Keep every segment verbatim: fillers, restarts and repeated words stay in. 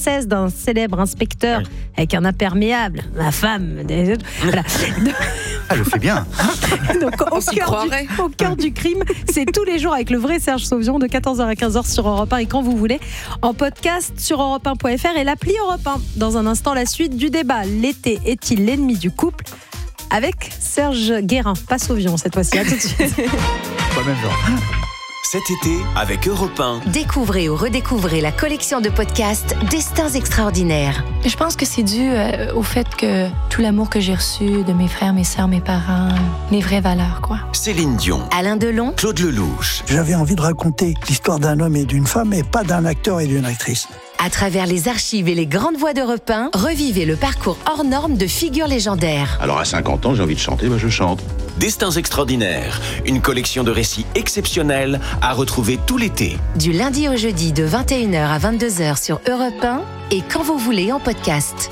française d'un célèbre inspecteur oui. avec un imperméable, la femme. Des... Voilà. Elle le fait bien. Donc, au, cœur du, au cœur du crime, c'est tous les jours avec le vrai Serge Sauvion de quatorze heures à quinze heures sur Europe un et quand vous voulez, en podcast sur europe un point f r et l'appli Europe un. Dans un instant, la suite du débat. L'été est-il l'ennemi du couple ? Avec Serge Guérin, pas Sauvion cette fois-ci. À tout de suite. Pas même genre. Cet été, avec Europe un. Découvrez ou redécouvrez la collection de podcasts Destins extraordinaires. Je pense que c'est dû euh, au fait que tout l'amour que j'ai reçu de mes frères, mes sœurs, mes parents, les vraies valeurs, quoi. Céline Dion. Alain Delon. Claude Lelouch. J'avais envie de raconter l'histoire d'un homme et d'une femme, et pas d'un acteur et d'une actrice. À travers les archives et les grandes voix d'Europe un, revivez le parcours hors norme de figures légendaires. Alors à cinquante ans, j'ai envie de chanter, bah je chante. Destins extraordinaires, une collection de récits exceptionnels à retrouver tout l'été. Du lundi au jeudi de vingt et une heures à vingt-deux heures sur Europe un et quand vous voulez en podcast.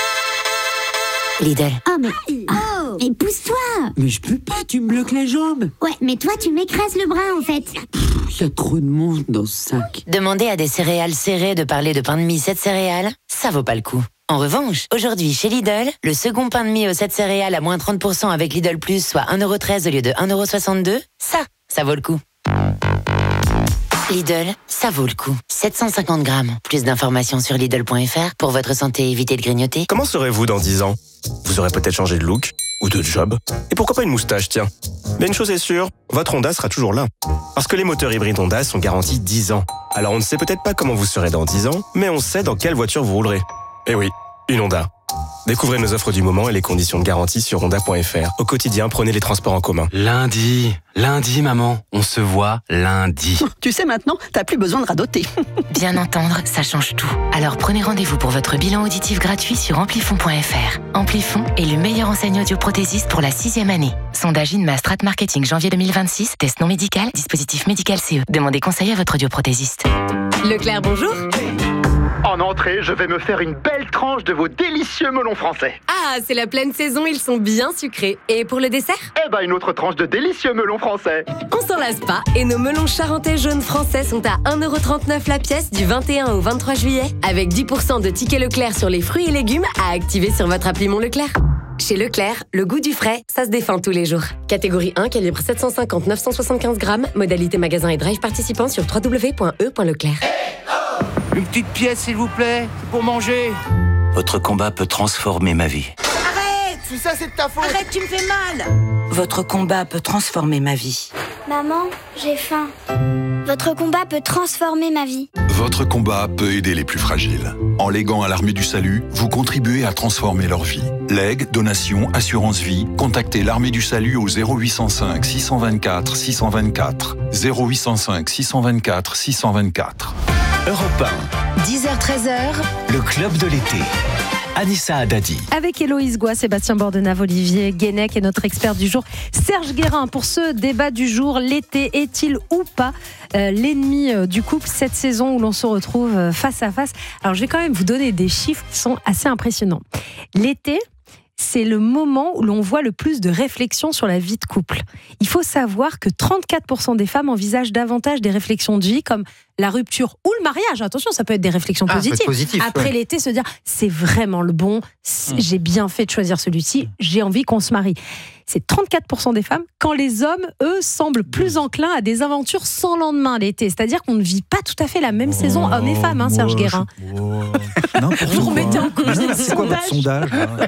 Lidl. Oh mais... Oh mais pousse-toi. Mais je peux pas, tu me bloques les jambes. Ouais, mais toi tu m'écrases le bras en fait. Il y a trop de monde dans ce sac. Demandez à des céréales serrées de parler de pain de mie sept céréales, ça vaut pas le coup. En revanche, aujourd'hui chez Lidl, le second pain de mie aux sept céréales à moins trente pour cent avec Lidl Plus, soit un euro treize au lieu de un euro soixante-deux, ça, ça vaut le coup. Lidl, ça vaut le coup. sept cent cinquante grammes. Plus d'informations sur Lidl point f r. Pour votre santé, évitez de grignoter. Comment serez-vous dans dix ans ? Vous aurez peut-être changé de look ou de job. Et pourquoi pas une moustache, tiens. Mais une chose est sûre, votre Honda sera toujours là. Parce que les moteurs hybrides Honda sont garantis dix ans. Alors on ne sait peut-être pas comment vous serez dans dix ans, mais on sait dans quelle voiture vous roulerez. Eh oui, une Honda. Découvrez nos offres du moment et les conditions de garantie sur honda point f r. Au quotidien, prenez les transports en commun. Lundi, lundi maman, on se voit lundi. Tu sais maintenant, t'as plus besoin de radoter. Bien entendre, ça change tout. Alors prenez rendez-vous pour votre bilan auditif gratuit sur amplifon point f r. Amplifon est le meilleur enseigne audioprothésiste pour la sixième année. Sondage INMA Strat Marketing janvier deux mille vingt-six. Test non médical, dispositif médical C E. Demandez conseil à votre audioprothésiste. Leclerc, bonjour. En entrée, je vais me faire une belle tranche de vos délicieux melons français. Ah, c'est la pleine saison, ils sont bien sucrés. Et pour le dessert ? Eh ben, une autre tranche de délicieux melons français. On s'en lasse pas, et nos melons charentais jaunes français sont à un euro trente-neuf la pièce du vingt et un au vingt-trois juillet, avec dix pour cent de tickets Leclerc sur les fruits et légumes à activer sur votre appli Mon Leclerc. Chez Leclerc, le goût du frais, ça se défend tous les jours. Catégorie un, calibre sept cent cinquante à neuf cent soixante-quinze grammes, modalité magasin et drive participant sur w w w point e point leclerc. Une petite pièce, s'il vous plaît, pour manger. Votre combat peut transformer ma vie. Arrête! Si ça, c'est de ta faute. Arrête, tu me fais mal. Votre combat peut transformer ma vie. Maman, j'ai faim. Votre combat peut transformer ma vie. Votre combat peut aider les plus fragiles. En léguant à l'Armée du Salut, vous contribuez à transformer leur vie. Legs, donations, assurance vie, contactez l'Armée du Salut au zéro huit cent cinq six cent vingt-quatre six cent vingt-quatre. zéro huit cent cinq six cent vingt-quatre six cent vingt-quatre. Europe un. dix heures treize heures. Le club de l'été. Anissa Haddadi. Avec Héloïse Goua, Sébastien Bordenave, Olivier Guénec et notre expert du jour, Serge Guérin. Pour ce débat du jour, l'été est-il ou pas euh, l'ennemi euh, du couple, cette saison où l'on se retrouve euh, face à face? Alors je vais quand même vous donner des chiffres qui sont assez impressionnants. L'été, c'est le moment où l'on voit le plus de réflexions sur la vie de couple. Il faut savoir que trente-quatre pour cent des femmes envisagent davantage des réflexions de vie comme la rupture ou le mariage. Attention, ça peut être des réflexions ah, positives. Positif, Après ouais. l'été, se dire c'est vraiment le bon, mmh. j'ai bien fait de choisir celui-ci, j'ai envie qu'on se marie. C'est trente-quatre pour cent des femmes, quand les hommes, eux, semblent plus enclins à des aventures sans lendemain l'été. C'est-à-dire qu'on ne vit pas tout à fait la même oh, saison, hommes et femmes, hein, Serge Guérin. Oh, vous remettez en cause les C'est quoi votre sondage?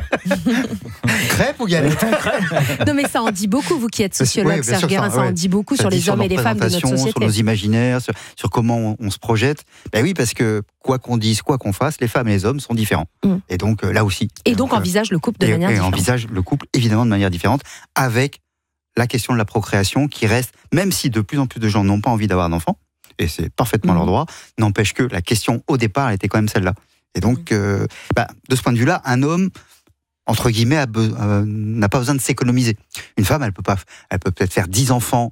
Crêpe ou galette? Non mais ça en dit beaucoup, vous qui êtes sociologue, oui, Serge Guérin, ça, ouais. ça en dit beaucoup ça sur dit les sur hommes et les femmes de notre société. Sur nos imaginaires, sur, sur comment on, on se projette. Ben oui, parce que quoi qu'on dise, quoi qu'on fasse, les femmes et les hommes sont différents. Mm. Et donc là aussi. Et donc, donc envisage le couple de et, manière et différente. envisage le couple évidemment de manière différente, avec la question de la procréation qui reste, même si de plus en plus de gens n'ont pas envie d'avoir d'enfants, et c'est parfaitement mmh. leur droit, n'empêche que la question au départ elle était quand même celle-là. Et donc, mmh. euh, bah, de ce point de vue-là, un homme, entre guillemets, a be- euh, n'a pas besoin de s'économiser. Une femme, elle peut pas, elle peut peut-être faire dix enfants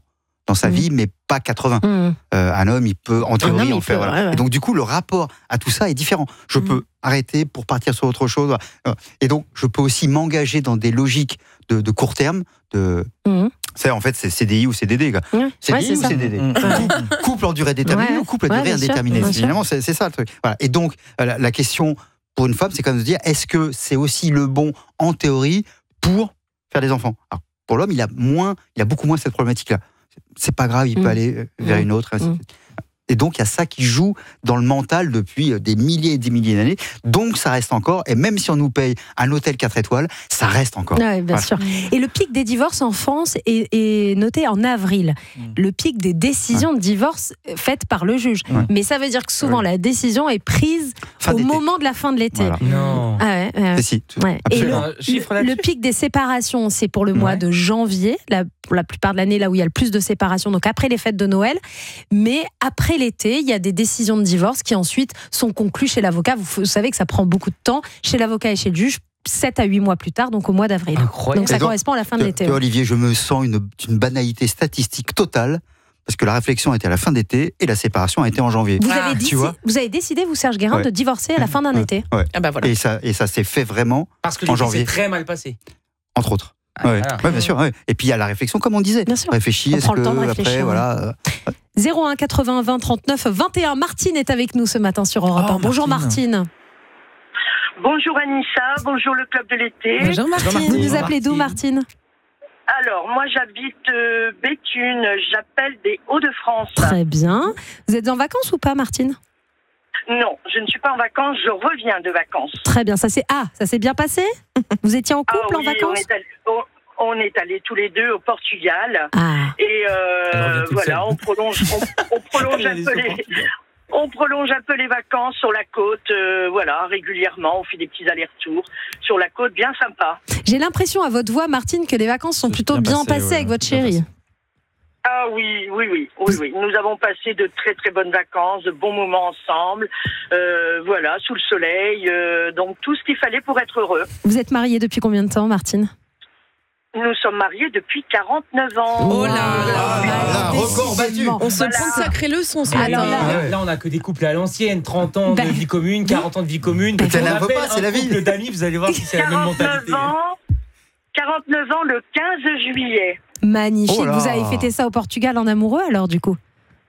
dans sa vie, mais pas quatre-vingts. Mmh. Euh, un homme, il peut, en théorie, homme, en faire. Voilà. Ouais, ouais. Et donc, du coup, le rapport à tout ça est différent. Je mmh. peux arrêter pour partir sur autre chose. Et donc, je peux aussi m'engager dans des logiques de, de court terme, de. Mmh. C'est, en fait, c'est C D I ou C D D. Quoi. Mmh. C D I ouais, ou ça. C D D mmh. Couple en durée déterminée ouais. ou couple à durée ouais, indéterminée. Finalement, c'est, c'est ça le truc. Voilà. Et donc, la, la question pour une femme, c'est quand même de dire, est-ce que c'est aussi le bon, en théorie, pour faire des enfants? Alors, pour l'homme, il a moins, il a beaucoup moins cette problématique-là. C'est pas grave, il mmh. peut aller vers mmh. une autre. Mmh. Et donc, il y a ça qui joue dans le mental depuis des milliers et des milliers d'années. Donc, ça reste encore. Et même si on nous paye un hôtel quatre étoiles, ça reste encore. Oui, bien voilà. sûr. Et le pic des divorces en France est, est noté en avril. Mmh. Le pic des décisions ouais. de divorce faites par le juge. Ouais. Mais ça veut dire que souvent, ouais. la décision est prise fin au d'été. moment de la fin de l'été. Voilà. Non. Ah ouais, ouais. C'est si. Ouais. Et le, le, le pic des séparations, c'est pour le mois ouais. de janvier, la, pour la plupart de l'année, là où il y a le plus de séparations, donc après les fêtes de Noël. Mais après l'été, il y a des décisions de divorce qui ensuite sont conclues chez l'avocat. Vous, vous savez que ça prend beaucoup de temps chez l'avocat et chez le juge, sept à huit mois plus tard, donc au mois d'avril. Incroyable. Donc ça donc, correspond à la fin de l'été. Ouais. Olivier, je me sens une, une banalité statistique totale, parce que la réflexion était à la fin d'été et la séparation a été en janvier. Vous, ah, avez, déci- vous avez décidé, vous Serge Guérin, ouais. de divorcer à la fin d'un ouais. été. Ouais. Ah bah voilà. Et ça, et ça s'est fait vraiment parce que en janvier. C'est très mal passé. Entre autres. Ah, ouais. Voilà. Ouais, bien sûr. Ouais. Et puis il y a la réflexion, comme on disait. Bien sûr. Réfléchis, on est-ce prend que le temps de réfléchir. Après, voilà. Euh... zéro un quatre-vingts vingt trente-neuf vingt et un. Martine est avec nous ce matin sur Europe un. Oh, bonjour Martine. Bonjour Anissa, bonjour le club de l'été. Bonjour Martine. Vous nous appelez d'où Martine? Alors, moi j'habite euh, Béthune, j'appelle des Hauts-de-France. Très bien. Vous êtes en vacances ou pas Martine? Non, je ne suis pas en vacances, je reviens de vacances. Très bien, ça s'est, ah, ça s'est bien passé? Vous étiez en couple ah, oui, en vacances? on est, allé, on, on est allés tous les deux au Portugal. Ah. Et euh, voilà, on prolonge, on, on prolonge un peu les... On prolonge un peu les vacances sur la côte, euh, voilà, régulièrement. On fait des petits allers-retours sur la côte, bien sympa. J'ai l'impression à votre voix, Martine, que les vacances sont plutôt bien, bien passées, passées ouais, avec votre chérie. Ah oui, oui, oui, oui, oui. Nous avons passé de très très bonnes vacances, de bons moments ensemble, euh, voilà, sous le soleil, euh, donc tout ce qu'il fallait pour être heureux. Vous êtes mariée depuis combien de temps, Martine? Nous sommes mariés depuis quarante-neuf ans. Oh là là, là, record battu. On se voilà. prend de sacrées leçons. Ce Alors matin. là, là, on a que des couples à l'ancienne, trente ans bah, de vie commune, quarante ans de vie commune. On appelle pas, c'est la vie. Couple d'amis, vous allez voir si c'est la même mentalité. quarante-neuf ans le quinze juillet. Magnifique. Oh vous avez fêté ça au Portugal en amoureux alors du coup?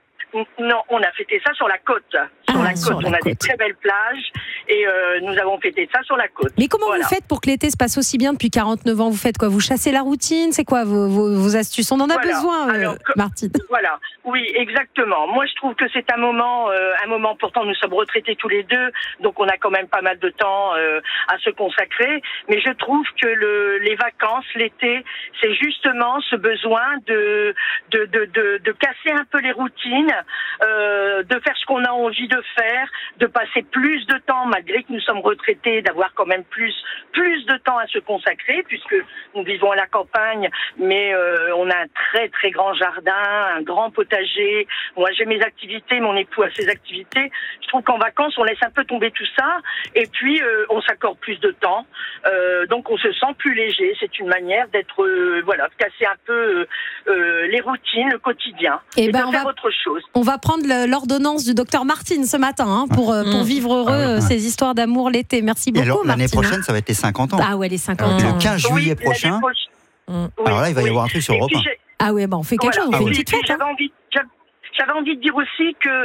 Non, on a fêté ça sur la côte. Sur ah, la côte, sur la on a côte. des très belles plages et euh, nous avons fêté ça sur la côte. Mais comment voilà. vous faites pour que l'été se passe aussi bien depuis quarante-neuf ans? Vous faites quoi? Vous chassez la routine? C'est quoi vos, vos, vos astuces? On en a voilà. besoin, euh, Alors, que, Martine. Voilà, oui, exactement. Moi, je trouve que c'est un moment, euh, un moment. Pourtant, nous sommes retraités tous les deux, donc on a quand même pas mal de temps euh, à se consacrer. Mais je trouve que le, les vacances, l'été, c'est justement ce besoin de de de de, de casser un peu les routines. Euh, de faire ce qu'on a envie de faire, de passer plus de temps, malgré que nous sommes retraités, d'avoir quand même plus plus de temps à se consacrer, puisque nous vivons à la campagne, mais euh, on a un très très grand jardin, un grand potager. Moi j'ai mes activités, mon époux a ses activités. Je trouve qu'en vacances on laisse un peu tomber tout ça, et puis euh, on s'accorde plus de temps, euh, donc on se sent plus léger. C'est une manière d'être, euh, voilà, de casser un peu euh, les routines, le quotidien, et, et ben de faire va, autre chose. On va prendre le l'ordonnance du docteur Martine ce matin hein, pour, mmh. pour vivre heureux ah ouais, ouais. ces histoires d'amour l'été. Merci beaucoup. Et alors, l'année Martine. prochaine, ça va être les cinquante ans. Ah ouais, les cinquante mmh. ans. Le quinze juillet oui, prochain. Proche... Mmh. Alors là, il va y oui. avoir un truc sur Europe un. Ah ouais, bah on fait quelque voilà. chose, on ah fait oui. une petite fête. J'avais envie, j'avais envie de dire aussi que,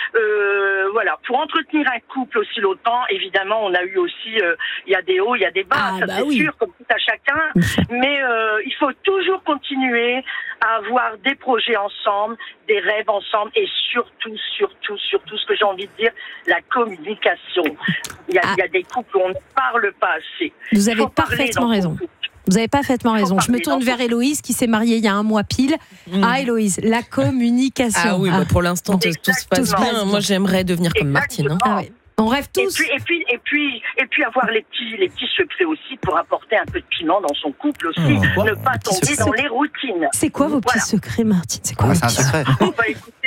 euh, voilà, pour entretenir un couple aussi longtemps, évidemment, on a eu aussi, il euh, y a des hauts, il y a des bas, ah, ça bah c'est oui. sûr, comme tout à chacun. Mais euh, il faut toujours continuer à avoir des projets ensemble, des rêves ensemble, et surtout, surtout, surtout, ce que j'ai envie de dire, la communication. Il y a, ah. il y a des couples où on ne parle pas assez. Vous avez parfaitement raison. Vous avez parfaitement raison. Je me tourne vers Héloïse qui s'est mariée il y a un mois pile. Mmh. Ah Héloïse, la communication. Ah oui, ah. Bah pour l'instant bon, tout, tout se passe bien. bien. Moi j'aimerais devenir comme Martine. Hein. Ah ouais. On rêve tous. Et puis, et puis, et puis, et puis avoir les petits, les petits secrets aussi pour apporter un peu de piment dans son couple aussi. Mmh. Ne pas tomber dans les routines. C'est quoi vos petits voilà. secrets, Martine? C'est quoi ouais, vos petits secrets? Oh, bah, écoutez,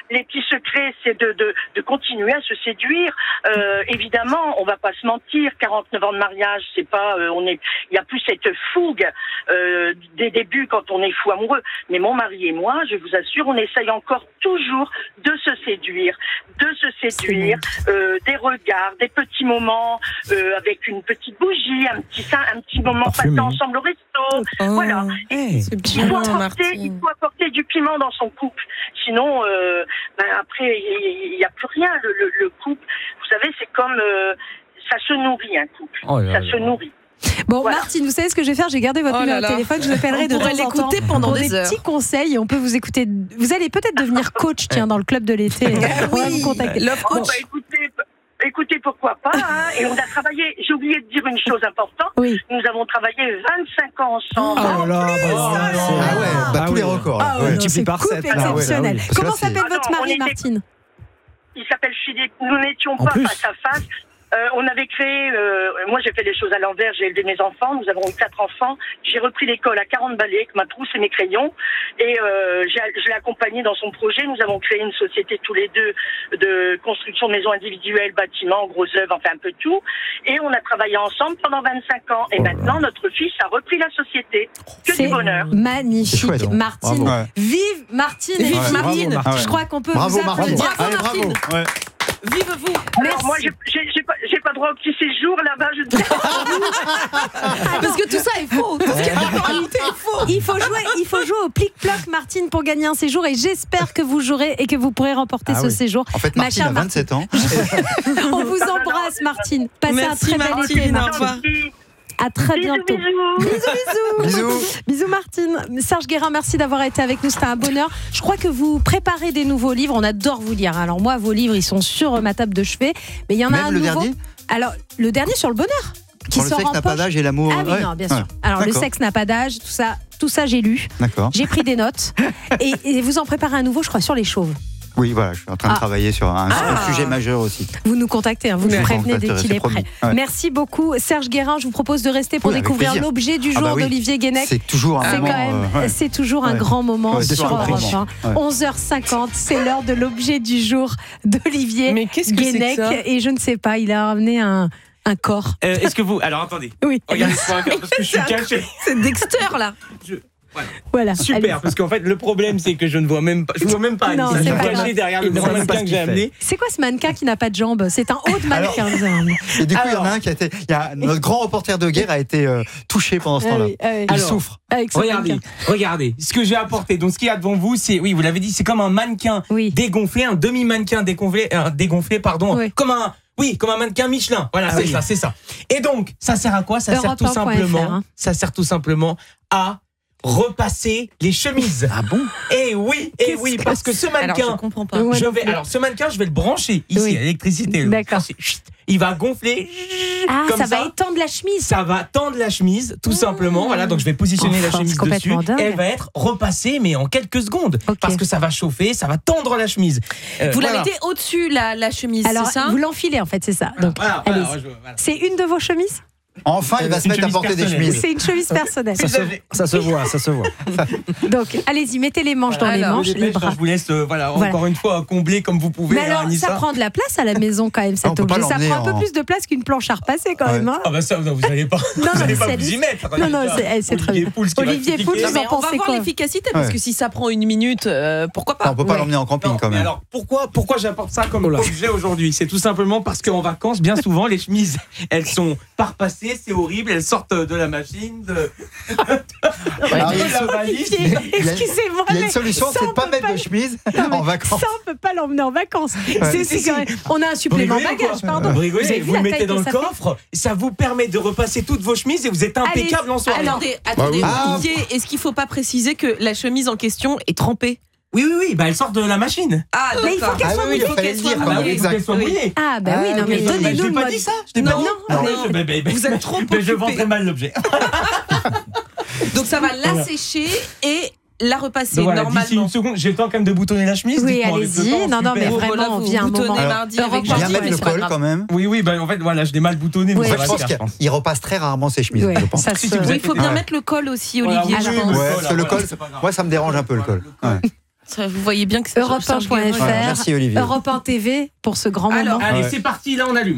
les petits secrets, c'est de, de, de continuer à se séduire. Euh, évidemment, on va pas se mentir, quarante-neuf ans de mariage, c'est pas, euh, on est, il y a plus cette fougue euh, des débuts quand on est fou amoureux. Mais mon mari et moi, je vous assure, on essaye encore toujours de se séduire, de se séduire, euh, des regards, des petits moments euh, avec une petite bougie, un petit un petit moment passé ensemble au resto. Oh, voilà. Hey, il, faut apporter, il faut apporter du piment dans son couple. Sinon, euh, ben après, il n'y a plus rien. Le, le, le couple, vous savez, c'est comme euh, ça se nourrit un couple. Oh là ça là. se nourrit. Bon, voilà. Martine, vous savez ce que je vais faire? J'ai gardé votre oh numéro de téléphone, je l'appellerai de temps en temps pendant pour des, des heures. petits conseils. On peut vous écouter. Vous allez peut-être devenir coach, tiens, dans le club de l'été. On va vous contacter. Love coach. Oh, bah, écoutez, écoutez, pourquoi pas, hein, et on a travaillé, j'ai oublié de dire une chose importante, oui. Nous avons travaillé vingt-cinq ans ensemble. Oh là là, bah, ah ouais, bah, ah tous oui. les records. Là. Ah ouais, multiplié par sept. Exceptionnel. Ah ouais, Comment s'appelle votre mari, était... Martine? Il s'appelle Philippe. Nous n'étions pas face à face. Euh, on avait créé, euh, moi j'ai fait les choses à l'envers, j'ai élevé mes enfants, nous avons eu quatre enfants, j'ai repris l'école à quarante balais avec ma trousse et mes crayons, et euh, je l'ai accompagné dans son projet. Nous avons créé une société tous les deux de construction de maisons individuelles, bâtiments, gros œuvres, enfin un peu tout, et on a travaillé ensemble pendant vingt-cinq ans, et maintenant notre fils a repris la société. Que du bonheur. Magnifique, chouette, Martine. Ouais. Vive Martine, vive ouais, Martine. Bravo, Martine. Je crois qu'on peut bravo, vous applaudir. Bravo, bravo, Allez, Martine. Bravo. Ouais. Vive vous. Alors moi, j'ai, j'ai, j'ai, pas, j'ai pas droit au petit séjour là-bas. Je... Parce que tout ça est faux. Tout ce qui est temporalité est faux. Il faut jouer, il faut jouer au plic-ploc, Martine, pour gagner un séjour. Et j'espère que vous jouerez et que vous pourrez remporter ah ce oui. séjour. En fait, Martine a vingt-sept ans. On vous embrasse, Martine. Passez Merci, un très bel été. Martine. À très bisous, bientôt. Bisous, bisous. Bisous. Bisous, Martine. Serge Guérin, merci d'avoir été avec nous. C'était un bonheur. Je crois que vous préparez des nouveaux livres. On adore vous lire. Alors, moi, vos livres, ils sont sur ma table de chevet. Mais il y en a Même un le nouveau. Dernier Alors, le dernier sur le bonheur. Qui Pour le sexe n'a pas d'âge et l'amour. Ah oui, ouais. non, bien sûr. Ouais. Alors, D'accord. le sexe n'a pas d'âge. Tout ça, tout ça j'ai lu. D'accord. J'ai pris des notes. et, et vous en préparez un nouveau, je crois, sur les chauves. Oui, voilà, je suis en train de ah. travailler sur un, ah. un sujet majeur aussi. Vous nous contactez, hein, vous nous prévenez dès qu'il est prêt. Ouais. Merci beaucoup, Serge Guérin. Je vous propose de rester pour oui, découvrir l'objet du jour ah bah oui. d'Olivier Guénec. C'est toujours un c'est moment. Quand même, euh, ouais. C'est toujours un ouais. grand moment ouais, sur Europe un. Ouais. onze heures cinquante, c'est l'heure de l'objet du jour d'Olivier Mais qu'est-ce que Guénec. C'est que ça et je ne sais pas, il a ramené un. Un corps. Euh, est-ce que vous. Alors attendez. Oui. Regardez-moi un corps parce que je suis caché. C'est Dexter là. Je... Voilà. voilà. Super, allez. Parce qu'en fait, le problème, c'est que je ne vois même pas. Je ne vois même pas. Non, ça, c'est je pas suis caché derrière le grand mannequin que j'ai amené. C'est quoi ce mannequin qui n'a pas de jambes? C'est un haut de mannequin. Alors, et du coup, il y en a un qui a été. Il y a, notre grand reporter de guerre a été euh, touché pendant ce temps-là. Ah oui, ah oui. Il Alors, souffre. Regardez, mannequin. regardez. Ce que j'ai apporté. Donc, ce qu'il y a devant vous, c'est. Oui, vous l'avez dit, c'est comme un mannequin oui. dégonflé, un demi-mannequin dégonflé, euh, dégonflé, pardon. Oui. Comme un. Oui, comme un mannequin Michelin. Voilà, ah c'est oui. ça, c'est ça. Et donc, ça sert à quoi? Ça sert tout simplement. Hein. Ça sert tout simplement à repasser les chemises. Ah bon? Et oui, et oui, parce que ce mannequin, alors, je comprends pas. Je vais, alors ce mannequin, je vais le brancher ici oui. à l'électricité. D'accord. Il va gonfler. Ah, comme ça, ça va étendre la chemise. Ça va tendre la chemise, tout mmh. simplement. Voilà, donc je vais positionner enfin, la chemise dessus. Dingue. Elle va être repassée, mais en quelques secondes, okay. parce que ça va chauffer, ça va tendre la chemise. Euh, vous voilà. la mettez au-dessus la, la chemise, alors, c'est ça? Vous l'enfilez en fait, c'est ça. Donc, voilà, voilà, voilà, voilà. C'est une de vos chemises? Enfin, il va se mettre à porter des chemises. C'est une chemise personnelle. Ça se, ça se voit, ça se voit. Donc, allez-y, mettez les manches voilà, dans alors, les manches, les bras. Je vous laisse, euh, voilà, voilà, encore une fois, combler comme vous pouvez. Mais alors, ça prend de la place à la maison quand même, cet objet. Ça prend un peu en... plus de place qu'une planche à repasser quand ouais. même. Hein. Ah bah ça, vous n'allez pas, non, vous n'allez non, pas vous y mettre. Non, non, c'est, c'est très bien. Olivier Pouls, vous en pensez quoi? On va voir l'efficacité, parce que si ça prend une minute, pourquoi pas? On peut pas l'emmener en camping quand même. Alors, pourquoi j'apporte ça comme objet aujourd'hui? C'est tout simplement parce qu'en vacances, bien souvent, les chemises, elles sont pas repassées, c'est horrible, elles sortent de la machine, de, de, Alors, de la valise. Excusez-moi. Il y a une solution, c'est de pas mettre de chemise en vacances. Ça, on peut pas l'emmener en vacances. Ouais. C'est, c'est quand même, on a un supplément bagage, pardon. Vous rigolez, vous, vous le mettez dans le coffre, fait... ça vous permet de repasser toutes vos chemises et vous êtes impeccable Allez, en soirée. Attendez, attendez, bah oui. Olivier, ah. est-ce qu'il faut pas préciser que la chemise en question est trempée? Oui, oui, oui, bah elle sort de la machine. Ah, mais il faut qu'elle soit mouillée. Il faut qu'elle soit mouillée. Ah, bah oui, non, mais donnez-nous. Je n'ai pas dit ça. Je n'ai pas dit. Vous êtes trop occupé. Mais je vendrai mal l'objet. Donc ça va la sécher et la repasser voilà, normalement. D'ici une seconde, j'ai le temps quand même de boutonner la chemise. Oui, allez-y. Temps, non, non, mais vraiment, on vient un moment. Mardi avec bien mettre le col quand même. Oui, oui, bah en fait, voilà, je l'ai mal boutonné. Oui, je pense qu'il repasse très rarement ses chemises. Oui, je pense. Ça se... oui, il faut bien mettre le col aussi, Olivier. Ouais, le col, moi, ça me dérange un peu le col. Ça, vous voyez bien que c'est Europe un point F R, Voilà, merci, Olivier. Europe un T V pour ce grand Alors, moment. Allez, Ouais. c'est parti, là on allume.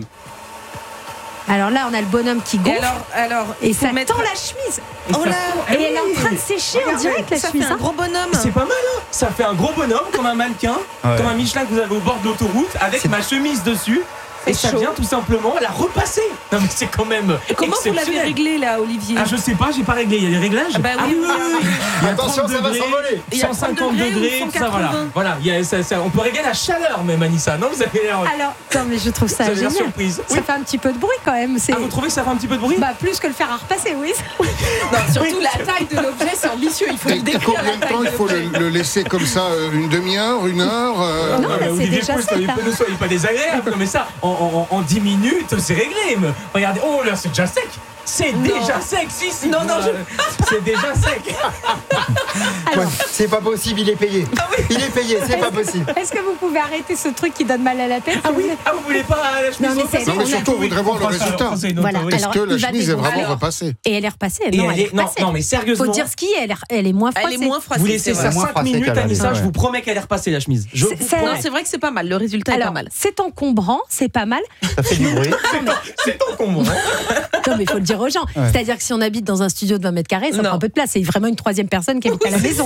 Alors là, on a le bonhomme qui Et gonfle. alors, alors, Et faut ça mettre- tend la chemise. Et Oh ça- là, Et elle est en train de sécher en direct la ça chemise. fait un hein. gros bonhomme. C'est pas mal, hein. Ça fait un gros bonhomme, comme un mannequin, Ouais. comme un Michelin que vous avez au bord de l'autoroute, avec ma chemise dessus. Et ça chaud. vient tout simplement la repasser. Non mais c'est quand même Comment vous l'avez exceptionnel. réglé là, Olivier? Ah je sais pas, j'ai pas réglé, il y a des réglages. Ah bah oui, oui, oui. Il y a Attention, trente ça va degrés, s'envoler. Il y a cent cinquante trente degrés degrés, ou tout ça, voilà. cent quatre-vingts. Voilà, il y a- ça- ça- on peut régler la chaleur même, Anissa. Non, vous avez l'air. Alors, non, mais je trouve ça Vous avez l'air génial. surprise. Ça Oui. fait un petit peu de bruit quand même. C'est Ah, vous trouvez que ça fait un petit peu de bruit? bah, plus que le fer à repasser, oui. Non, surtout la taille de l'objet, c'est ambitieux. Il faut Et le décrire. combien de la temps taille il faut l'objet. le, le laisser comme ça, euh, une demi-heure, une heure euh, Non, Ah, mais c'est Olivier déjà Pouls, ça, soyez là. pas- ne soyez pas désagréable, mais ça, en, en, en dix minutes, c'est réglé. Mais regardez, oh là, c'est déjà sec. C'est déjà sec, si, si. Non, non, je- C'est déjà sec. Ouais, c'est pas possible, il est payé. Il est payé, c'est pas possible. Est-ce que vous pouvez arrêter ce truc qui donne mal à la tête Ah oui, ah, vous voulez pas la chemise Non, mais repassée? c'est- Non, mais on a- surtout, on voudrait voir le On fera ça, résultat. on fera ça une autre Voilà. fois, oui. Est-ce Alors, que la il va chemise est dégonfler. vraiment Alors, repassée? Et elle est repassée. Et Non, elle elle est- non, repassée. non, mais sérieusement. Faut dire ce qui est. Elle est, elle est moins froissée. Elle est moins froissée. Vous laissez c'est ça vrai. moins cinq froissée minutes, qu'elle a Anissa, dit. je vous promets qu'elle est repassée la chemise. Je C'est- vous c'est- Non, promets. c'est vrai que c'est pas mal. Le résultat est Alors, pas mal. c'est encombrant, c'est pas mal. Ça fait du bruit. C'est encombrant. Non, mais il faut le dire aux gens. Ouais. C'est-à-dire que si on habite dans un studio de vingt mètres carrés, ça Non. prend un peu de place. C'est vraiment une troisième personne qui habite à la maison.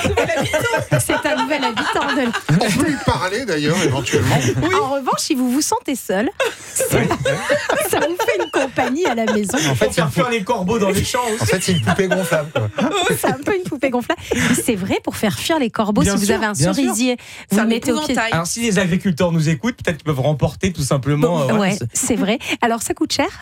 C'est un nouvel habitant. de- On peut y parler d'ailleurs, éventuellement. En revanche, si vous vous sentez seul, c'est- ça vous fait une compagnie à la maison. En fait, Pour c'est une, faire fuir les corbeaux dans les champs en aussi. fait, c'est une poupée gonflable. quoi. C'est un peu une poupée gonflable. Et c'est vrai pour faire fuir les corbeaux. Bien si vous sûr, avez un bien sûr. cerisier, vous C'est le un mettez au pied. épouvantail. Alors si les agriculteurs nous écoutent, peut-être qu'ils peuvent remporter tout simplement. euh, voilà, Ouais, c'est- c'est vrai. Alors ça coûte cher.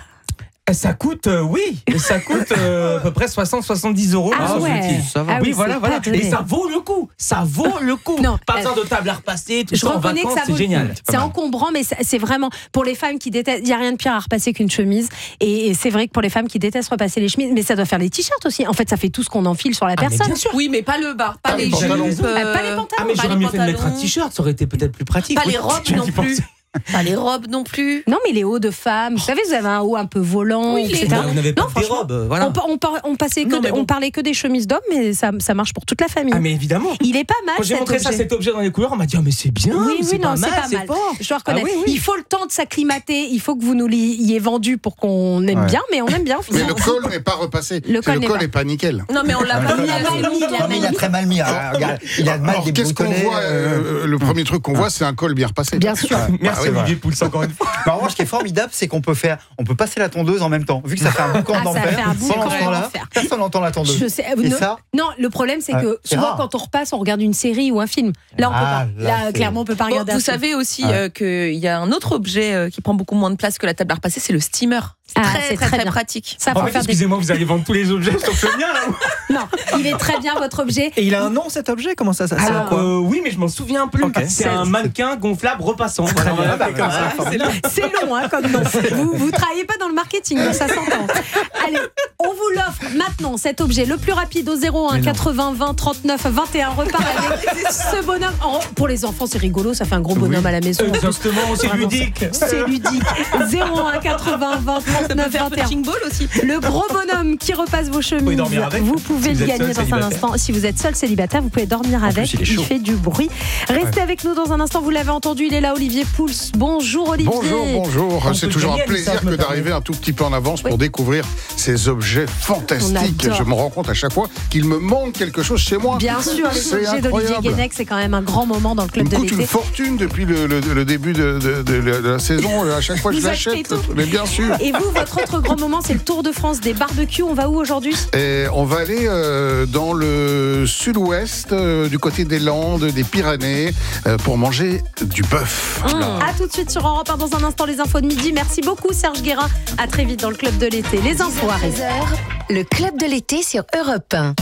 Ça coûte, euh, oui, ça coûte euh, à peu près soixante à soixante-dix euros. Ah me ouais. semble-t-il. Ça va. Ah oui, oui, voilà, c'est voilà. pas donné. Et ça vaut le coup. Ça vaut le coup. Non, Pas euh, besoin de table à repasser, tout Je ça en reconnais vacances, que ça c'est vaut le génial. coup. C'est encombrant, mais c'est c'est vraiment pour les femmes qui détestent. Il n'y a rien de pire à repasser qu'une chemise. Et, et c'est vrai que pour les femmes qui détestent repasser les chemises, mais ça doit faire les t-shirts aussi. En fait, ça fait tout ce qu'on enfile sur la Ah, mais personne. bien sûr. Oui, mais pas le bas, pas Ah, les les pantalons. jupes, Euh, euh, pas les pantalons. Ah mais pas j'aurais les mieux fait de mettre un pantalons. t-shirt, ça aurait été peut-être plus pratique. Pas Oui, les robes tu as non dû plus. penser. Pas les robes non plus. Non, mais les hauts de femmes. Vous savez, vous avez un haut un peu volant, Oui, les- et cetera. Vous n'avez pas Non, que des franchement, robes, euh, voilà. On, par- on, par- on passait que Non, de- mais bon. on parlait que des chemises d'hommes, mais ça, ça marche pour toute la famille. Ah mais évidemment. Il est pas mal. Quand j'ai cet montré ça, objet. cet objet dans les couleurs, on m'a dit ah mais c'est bien. Oui, c'est oui, non, pas c'est mal, pas c'est mal. fort. Je dois reconnaître. Ah oui, oui. Il faut le temps de s'acclimater. Il faut que vous nous l'ayez vendu pour qu'on aime Ouais. bien, mais on aime bien. Mais finalement. le col n'est pas repassé. Le C'est col le n'est col pas- n'est pas nickel. Non, mais on l'a pas mis Il a assez mal mis, il a longtemps. Non, mais il a très mal mis. hein. Regarde, il a mal Alors, qu'est-ce qu'on déboutonné, voit euh, Le premier truc qu'on voit, c'est un col bien repassé. Bien sûr. Merci Ah oui, Olivier Pouls encore une fois. Mais en revanche, ce qui est formidable, c'est qu'on peut faire, on peut passer la tondeuse en même temps. Vu que ça fait un boucan Ah, ça fait un d'enfer, boucan pendant ce temps-là, d'enfer. personne n'entend la tondeuse. Je sais, Et non, ça, non, le problème c'est Ouais, que c'est souvent rare. quand on repasse, on regarde une série ou un film. Là, on Ah, peut pas. là, Là, c'est- clairement, on peut pas Bon, regarder. un vous film. savez aussi Ouais. euh, qu'il y a un autre objet euh, qui prend beaucoup moins de place que la table à repasser, c'est le steamer. Ah, très, c'est très, très très bien. pratique. Ça, En faut fait, faire des... excusez-moi, vous allez vendre tous les objets sauf le mien là. Non, il est très bien votre objet. Et il a un nom cet objet? Comment ça, ça sert à Alors, quoi? euh, oui, mais je m'en souviens plus. Ok. C'est un mannequin gonflable repassant. Très Voilà, bien. on l'appelle comme ça. C'est long, c'est long hein, comme nom. Vous vous travaillez pas dans le marketing, donc ça s'entend. Allez, on vous l'offre maintenant, cet objet le plus rapide au zéro un quatre-vingts vingt trente-neuf vingt et un. Repart avec ce bonhomme. En- Pour les enfants, c'est rigolo, ça fait un gros bonhomme à la maison. Exactement, c'est Vraiment, ludique. C'est ludique. zéro un quatre-vingts vingt trente-neuf vingt et un. Punching ball aussi. Le gros bonhomme qui repasse vos chemises. pouvez dormir avec, vous si pouvez vous le êtes gagner seul dans un célibataire. instant. Si vous êtes seul célibataire, vous pouvez dormir avec. plus, il est chaud. fait du bruit. Restez avec nous dans un instant. Vous l'avez entendu, il est là, Olivier Pouls. Bonjour Olivier. Bonjour, bonjour. On C'est peut toujours un gagner, plaisir ça, je me que d'arriver un tout petit peu en avance pour Oui. découvrir ces objets fantastiques. On adore. Je me rends compte à chaque fois qu'il me manque quelque chose chez moi. Bien sûr, les C'est objets d'Olivier incroyable. Guénec, c'est quand même un grand moment dans le Il club me de coûte une l'été. fortune depuis le, le- le début de, de- de la- de la saison. À chaque fois, je Vous achetez l'achète. tout. Mais bien sûr. Et vous, votre autre grand moment, c'est le Tour de France des barbecues. On va où aujourd'hui? Et on va aller euh, dans le sud-ouest, euh, du côté des Landes, des Pyrénées, euh, pour manger du bœuf. A tout de suite sur Europe un. Dans un instant, les infos de midi. Merci beaucoup, Serge Guérin. À très vite dans le club de l'été. Les infos arrivent. Le club de l'été sur Europe un.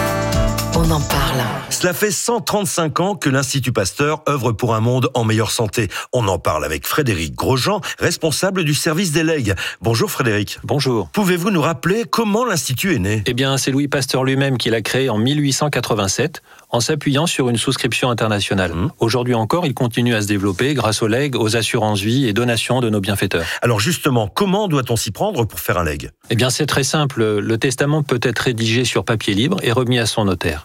On en parle. Cela fait cent trente-cinq ans que l'Institut Pasteur œuvre pour un monde en meilleure santé. On en parle avec Frédéric Grosjean, responsable du service des legs. Bonjour Frédéric. Bonjour. Pouvez-vous nous rappeler comment l'Institut est né ? Eh bien, c'est Louis Pasteur lui-même qui l'a créé en mille huit cent quatre-vingt-sept en s'appuyant sur une souscription internationale. Mmh. Aujourd'hui encore, il continue à se développer grâce aux legs, aux assurances-vie et donations de nos bienfaiteurs. Alors justement, comment doit-on s'y prendre pour faire un leg ? Eh bien, c'est très simple. Le testament peut être rédigé sur papier libre et remis à son notaire. Ouais.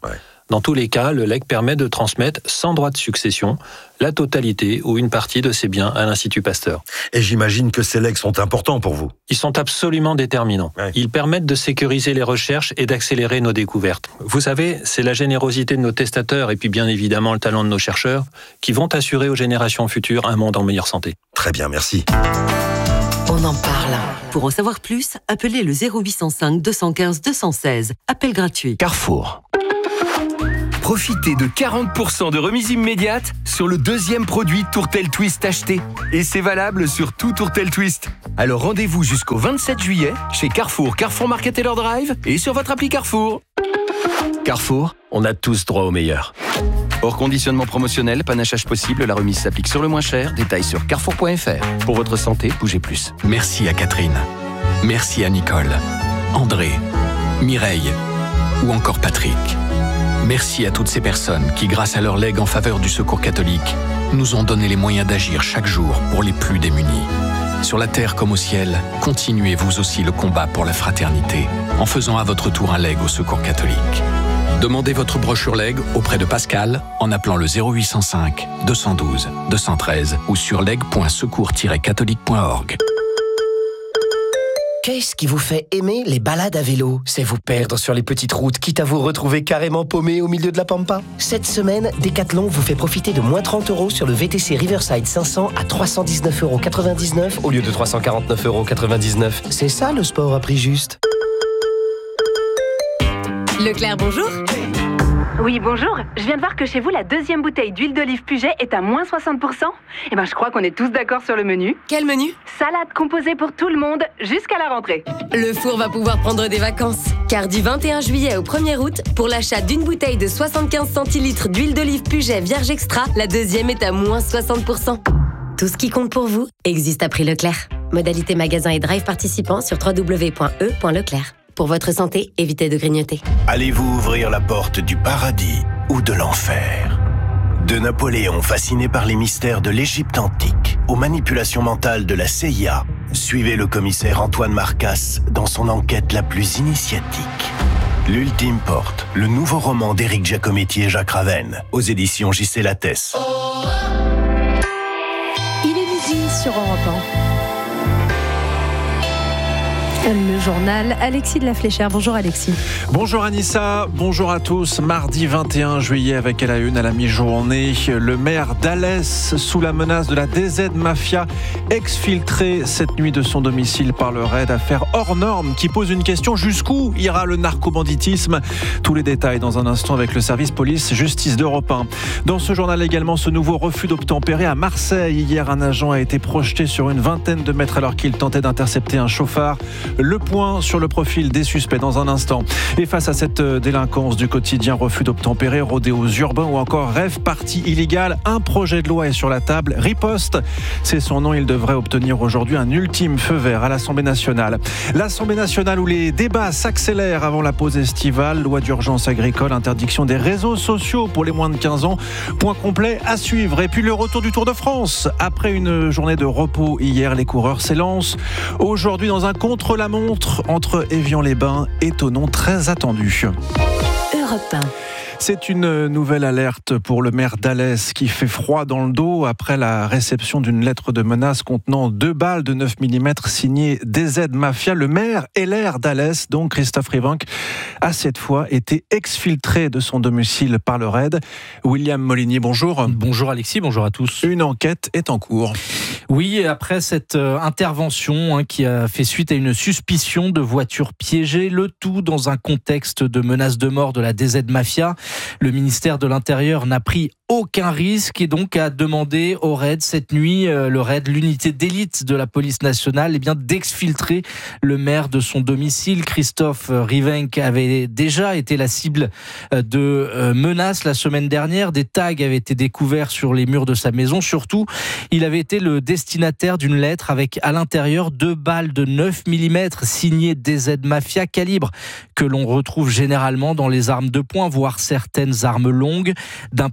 Dans tous les cas, le legs permet de transmettre sans droit de succession la totalité ou une partie de ses biens à l'Institut Pasteur. Et j'imagine que ces legs sont importants pour vous. Ils sont absolument déterminants. Ouais. Ils permettent de sécuriser les recherches et d'accélérer nos découvertes. Vous savez, c'est la générosité de nos testateurs et puis bien évidemment le talent de nos chercheurs qui vont assurer aux générations futures un monde en meilleure santé. Très bien, merci. On en parle. Pour en savoir plus, appelez le zéro huit cent cinq deux cent quinze deux cent seize. Appel gratuit. Carrefour. Profitez de quarante pour cent de remise immédiate sur le deuxième produit Tourtel Twist acheté. Et c'est valable sur tout Tourtel Twist. Alors rendez-vous jusqu'au vingt-sept juillet chez Carrefour, Carrefour Market Taylor Drive et sur votre appli Carrefour. Carrefour, on a tous droit au meilleur. Hors conditionnement promotionnel, panachage possible, la remise s'applique sur le moins cher. Détails sur carrefour point f r. Pour votre santé, bougez plus. Merci à Catherine. Merci à Nicole, André, Mireille ou encore Patrick. Merci à toutes ces personnes qui, grâce à leur legs en faveur du Secours catholique, nous ont donné les moyens d'agir chaque jour pour les plus démunis. Sur la terre comme au ciel, continuez vous aussi le combat pour la fraternité en faisant à votre tour un legs au Secours catholique. Demandez votre brochure legs auprès de Pascal en appelant le zéro huit cent cinq deux cent douze deux cent treize ou sur legs point secours tiret catholique point org. Qu'est-ce qui vous fait aimer les balades à vélo? C'est vous perdre sur les petites routes, quitte à vous retrouver carrément paumé au milieu de la pampa. Cette semaine, Decathlon vous fait profiter de moins trente euros sur le V T C Riverside cinq cents à trois cent dix-neuf euros quatre-vingt-dix-neuf au lieu de trois cent quarante-neuf euros quatre-vingt-dix-neuf. C'est ça le sport à prix juste. Leclerc, bonjour. Oui, bonjour. Je viens de voir que chez vous, la deuxième bouteille d'huile d'olive Puget est à moins soixante pour cent. Eh ben, je crois qu'on est tous d'accord sur le menu. Quel menu? Salade composée pour tout le monde jusqu'à la rentrée. Le four va pouvoir prendre des vacances. Car du vingt et un juillet au premier août, pour l'achat d'une bouteille de soixante-quinze centilitres d'huile d'olive Puget Vierge Extra, la deuxième est à moins soixante pour cent. Tout ce qui compte pour vous existe à prix Leclerc. Modalité magasin et drive participants sur w w w point e point leclerc. Pour votre santé, évitez de grignoter. Allez-vous ouvrir la porte du paradis ou de l'enfer? De Napoléon fasciné par les mystères de l'Égypte antique aux manipulations mentales de la C I A, suivez le commissaire Antoine Marcasse dans son enquête la plus initiatique. L'Ultime Porte, le nouveau roman d'Éric Giacometti et Jacques Ravenne, aux éditions J C Lattès. Il est midi sur Europe un. Le journal, Alexis de la Fléchère. Bonjour Alexis. Bonjour Anissa, bonjour à tous. Mardi vingt et un juillet avec à la une à la mi-journée, le maire d'Alès sous la menace de la D Z Mafia, exfiltré cette nuit de son domicile par le raid. Affaire hors norme qui pose une question: jusqu'où ira le narcobanditisme? Tous les détails dans un instant avec le service police-justice d'Europe un. Dans ce journal également, ce nouveau refus d'obtempérer à Marseille. Hier, un agent a été projeté sur une vingtaine de mètres alors qu'il tentait d'intercepter un chauffard. Le point sur le profil des suspects dans un instant. Et face à cette délinquance du quotidien, refus d'obtempérer, rodéos urbains ou encore rêve party illégal, un projet de loi est sur la table. Riposte, c'est son nom. Il devrait obtenir aujourd'hui un ultime feu vert à l'Assemblée nationale. L'Assemblée nationale où les débats s'accélèrent avant la pause estivale. Loi d'urgence agricole, interdiction des réseaux sociaux pour les moins de quinze ans. Point complet à suivre. Et puis le retour du Tour de France. Après une journée de repos hier, les coureurs s'élancent aujourd'hui dans un contre-la montre entre Évian-les-Bains et Thonon, très attendu. Europe un. C'est une nouvelle alerte pour le maire d'Alès qui fait froid dans le dos après la réception d'une lettre de menace contenant deux balles de neuf millimètres signée D Z Mafia. Le maire L R d'Alès, donc Christophe Rivanc, a cette fois été exfiltré de son domicile par le raid. William Molinier, bonjour. Bonjour Alexis, bonjour à tous. Une enquête est en cours. Oui, après cette euh, intervention hein, qui a fait suite à une suspicion de voiture piégée, le tout dans un contexte de menace de mort de la D Z Mafia. Le ministère de l'Intérieur n'a pris aucun risque et donc a demandé au raid cette nuit, euh, le raid, l'unité d'élite de la police nationale, eh bien, d'exfiltrer le maire de son domicile. Christophe Rivanc avait déjà été la cible de euh, menaces la semaine dernière. Des tags avaient été découverts sur les murs de sa maison. Surtout, il avait été le destinataire d'une lettre avec à l'intérieur deux balles de neuf millimètres signées D Z Mafia, calibre que l'on retrouve généralement dans les armes de poing, voire certaines armes longues. D'importants renforts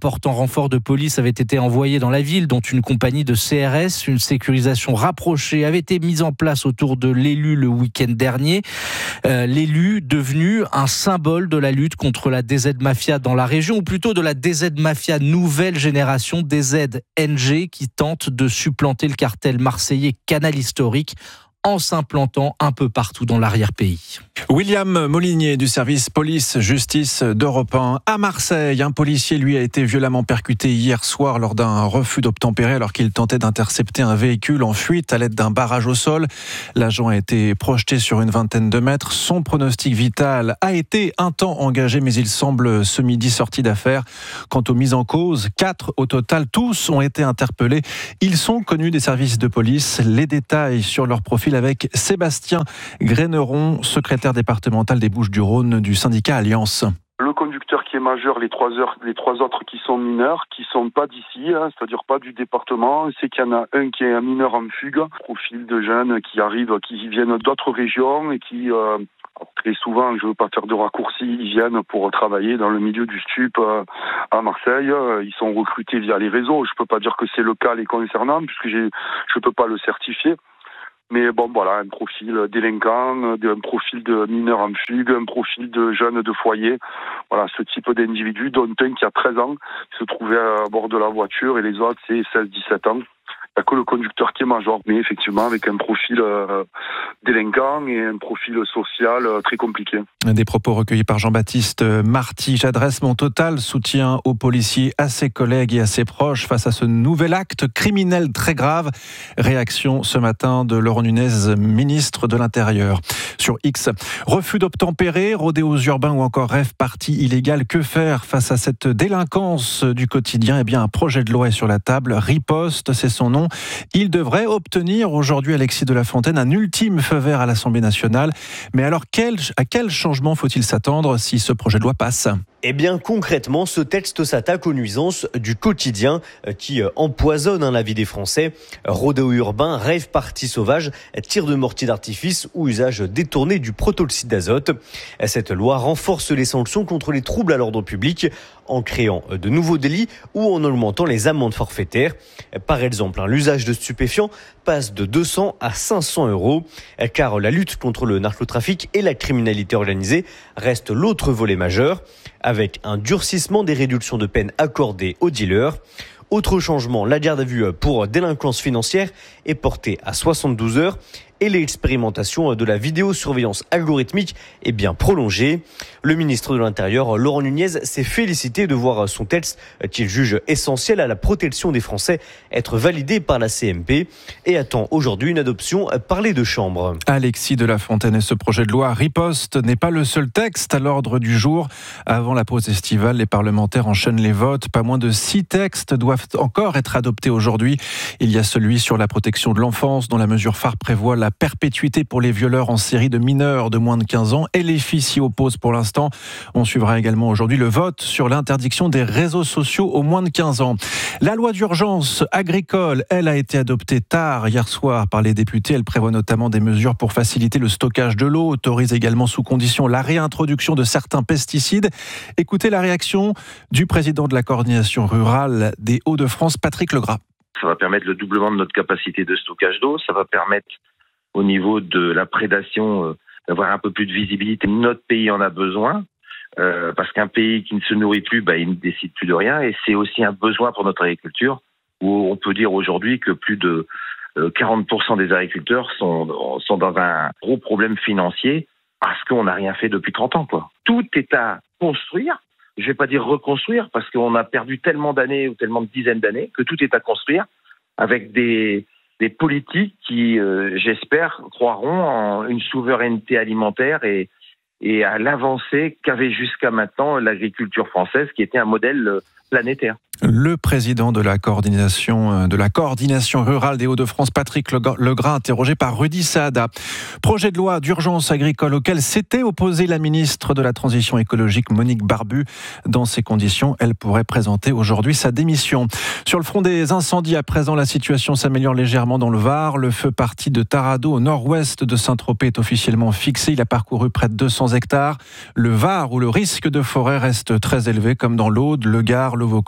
renforts de police avaient été envoyés dans la ville, dont une compagnie de C R S. Une sécurisation rapprochée avait été mise en place autour de l'élu le week-end dernier. Euh, l'élu devenu un symbole de la lutte contre la D Z Mafia dans la région, ou plutôt de la D Z Mafia nouvelle génération, D Z N G, qui tente de supplanter le cartel marseillais Canal Historique en s'implantant un peu partout dans l'arrière-pays. William Molinier du service police-justice d'Europe un à Marseille. Un policier, lui, a été violemment percuté hier soir lors d'un refus d'obtempérer alors qu'il tentait d'intercepter un véhicule en fuite à l'aide d'un barrage au sol. L'agent a été projeté sur une vingtaine de mètres. Son pronostic vital a été un temps engagé, mais il semble ce midi sorti d'affaire. Quant aux mises en cause, quatre au total, tous ont été interpellés. Ils sont connus des services de police. Les détails sur leur profil avec Sébastien Gréneron, secrétaire départemental des Bouches-du-Rhône du syndicat Alliance. Le conducteur qui est majeur, les trois, heures, les trois autres qui sont mineurs, qui sont pas d'ici, hein, c'est-à-dire pas du département. C'est qu'il y en a un qui est un mineur en fugue, profil de jeunes qui arrivent, qui viennent d'autres régions et qui... Euh, très souvent, je ne veux pas faire de raccourcis, ils viennent pour travailler dans le milieu du stup euh, à Marseille. Ils sont recrutés via les réseaux. Je ne peux pas dire que c'est le cas les concernant, puisque j'ai, je ne peux pas le certifier. Mais bon, voilà, un profil délinquant, un profil de mineur en fugue, un profil de jeune de foyer. Voilà, ce type d'individu, dont un qui a treize ans, qui se trouvait à bord de la voiture, et les autres, c'est seize dix-sept ans. Il n'y a que le conducteur qui est major, mais effectivement avec un profil euh, délinquant et un profil social euh, très compliqué. Des propos recueillis par Jean-Baptiste Marty. J'adresse mon total soutien aux policiers, à ses collègues et à ses proches face à ce nouvel acte criminel très grave. Réaction ce matin de Laurent Nunez, ministre de l'Intérieur. Sur X, refus d'obtempérer, rodéos urbains ou encore rêve party illégal. Que faire face à cette délinquance du quotidien ? Eh bien, un projet de loi est sur la table. Riposte, c'est son nom. Il devrait obtenir aujourd'hui, Alexis de la Fontaine, un ultime feu vert à l'Assemblée nationale. Mais alors, quel, à quel changement faut-il s'attendre si ce projet de loi passe ? Eh bien, concrètement, ce texte s'attaque aux nuisances du quotidien qui empoisonnent la vie des Français. Rodéo urbain, rave party sauvage, tir de mortier d'artifice ou usage détourné du protoxyde d'azote. Cette loi renforce les sanctions contre les troubles à l'ordre public en créant de nouveaux délits ou en augmentant les amendes forfaitaires. Par exemple, l'usage de stupéfiants passe de deux cents à cinq cents euros, car la lutte contre le narcotrafic et la criminalité organisée reste l'autre volet majeur, avec un durcissement des réductions de peine accordées aux dealers. Autre changement, la garde à vue pour délinquance financière est portée à soixante-douze heures et l'expérimentation de la vidéosurveillance algorithmique est bien prolongée. Le ministre de l'Intérieur, Laurent Nunez, s'est félicité de voir son texte, qu'il juge essentiel à la protection des Français, être validé par la C M P et attend aujourd'hui une adoption par les deux chambres. Alexis de la Fontaine, et ce projet de loi riposte n'est pas le seul texte à l'ordre du jour. Avant la pause estivale, les parlementaires enchaînent les votes. Pas moins de six textes doivent encore être adoptés aujourd'hui. Il y a celui sur la protection de l'enfance, dont la mesure phare prévoit la perpétuité pour les violeurs en série de mineurs de moins de quinze ans, et les filles s'y opposent pour l'instant. On suivra également aujourd'hui le vote sur l'interdiction des réseaux sociaux aux moins de quinze ans. La loi d'urgence agricole, elle a été adoptée tard hier soir par les députés. Elle prévoit notamment des mesures pour faciliter le stockage de l'eau, autorise également sous condition la réintroduction de certains pesticides. Écoutez la réaction du président de la coordination rurale des Hauts-de-France, Patrick Legras. Ça va permettre le doublement de notre capacité de stockage d'eau, ça va permettre au niveau de la prédation, euh, d'avoir un peu plus de visibilité. Notre pays en a besoin, euh, parce qu'un pays qui ne se nourrit plus, bah, il ne décide plus de rien, et c'est aussi un besoin pour notre agriculture, où on peut dire aujourd'hui que plus de euh, quarante pour cent des agriculteurs sont, sont dans un gros problème financier, parce qu'on n'a rien fait depuis trente ans, quoi. Tout est à construire, je ne vais pas dire reconstruire, parce qu'on a perdu tellement d'années, ou tellement de dizaines d'années, que tout est à construire, avec des... des politiques qui, euh, j'espère, croiront en une souveraineté alimentaire et, et à l'avancée qu'avait jusqu'à maintenant l'agriculture française, qui était un modèle planétaire. Le président de la coordination, de la coordination rurale des Hauts-de-France, Patrick Legras, interrogé par Rudy Saada. Projet de loi d'urgence agricole auquel s'était opposée la ministre de la Transition écologique, Monique Barbu. Dans ces conditions, elle pourrait présenter aujourd'hui sa démission. Sur le front des incendies, à présent, la situation s'améliore légèrement dans le Var. Le feu parti de Tarado, au nord-ouest de Saint-Tropez, est officiellement fixé. Il a parcouru près de deux cents hectares. Le Var, où le risque de forêt reste très élevé, comme dans l'Aude, le Gard, le Vaucluse, les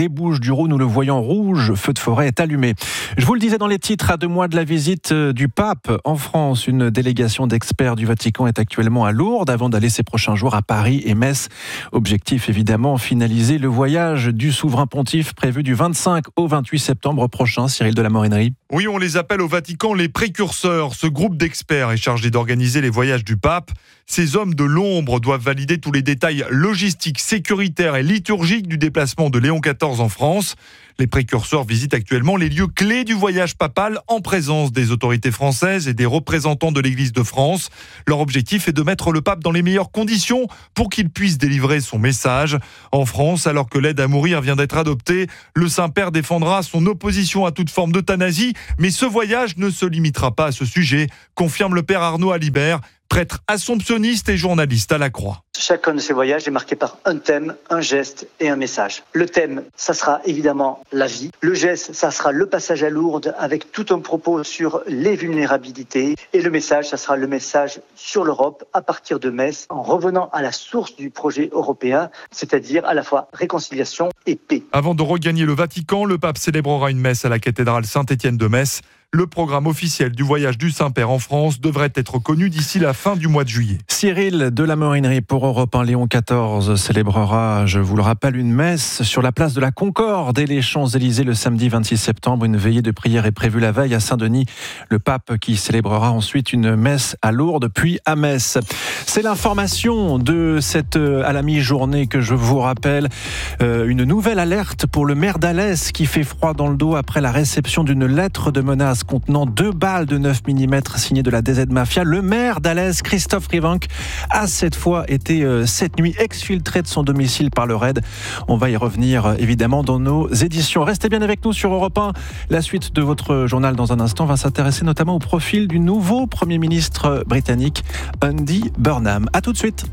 des Bouches-du-Rhône où le voyant rouge, feu de forêt, est allumé. Je vous le disais dans les titres, à deux mois de la visite du pape en France, une délégation d'experts du Vatican est actuellement à Lourdes avant d'aller ces prochains jours à Paris et Metz. Objectif évidemment, finaliser le voyage du souverain pontife prévu du vingt-cinq au vingt-huit septembre prochain. Cyril de la Morinerie. Oui, on les appelle au Vatican les précurseurs. Ce groupe d'experts est chargé d'organiser les voyages du pape. Ces hommes de l'ombre doivent valider tous les détails logistiques, sécuritaires et liturgiques du déplacement de Léon quatorze en France. Les précurseurs visitent actuellement les lieux clés du voyage papal en présence des autorités françaises et des représentants de l'Église de France. Leur objectif est de mettre le pape dans les meilleures conditions pour qu'il puisse délivrer son message. En France, alors que l'aide à mourir vient d'être adoptée, le Saint-Père défendra son opposition à toute forme d'euthanasie, mais ce voyage ne se limitera pas à ce sujet, confirme le Père Arnaud Alibert, prêtre assomptionniste et journaliste à la Croix. Chacun de ces voyages est marqué par un thème, un geste et un message. Le thème, ça sera évidemment la vie. Le geste, ça sera le passage à Lourdes avec tout un propos sur les vulnérabilités. Et le message, ça sera le message sur l'Europe à partir de Metz, en revenant à la source du projet européen, c'est-à-dire à la fois réconciliation et paix. Avant de regagner le Vatican, le pape célébrera une messe à la cathédrale Saint-Étienne de Metz. Le programme officiel du voyage du Saint-Père en France devrait être connu d'ici la fin du mois de juillet. Cyril de la Morinerie pour Europe un. Léon quatorze célébrera, je vous le rappelle, une messe sur la place de la Concorde et les Champs-Élysées le samedi vingt-six septembre. Une veillée de prière est prévue la veille à Saint-Denis. Le pape qui célébrera ensuite une messe à Lourdes puis à Metz. C'est l'information de cette à la mi-journée que je vous rappelle. Euh, une nouvelle alerte pour le maire d'Alès qui fait froid dans le dos après la réception d'une lettre de menace contenant deux balles de neuf millimètres signée de la D Z Mafia. Le maire d'Alès, Christophe Rivanc, a cette fois été euh, cette nuit exfiltré de son domicile par le raid. On va y revenir euh, évidemment dans nos éditions. Restez bien avec nous sur Europe un. La suite de votre journal dans un instant va s'intéresser notamment au profil du nouveau Premier ministre britannique, Andy Burnham. A tout de suite.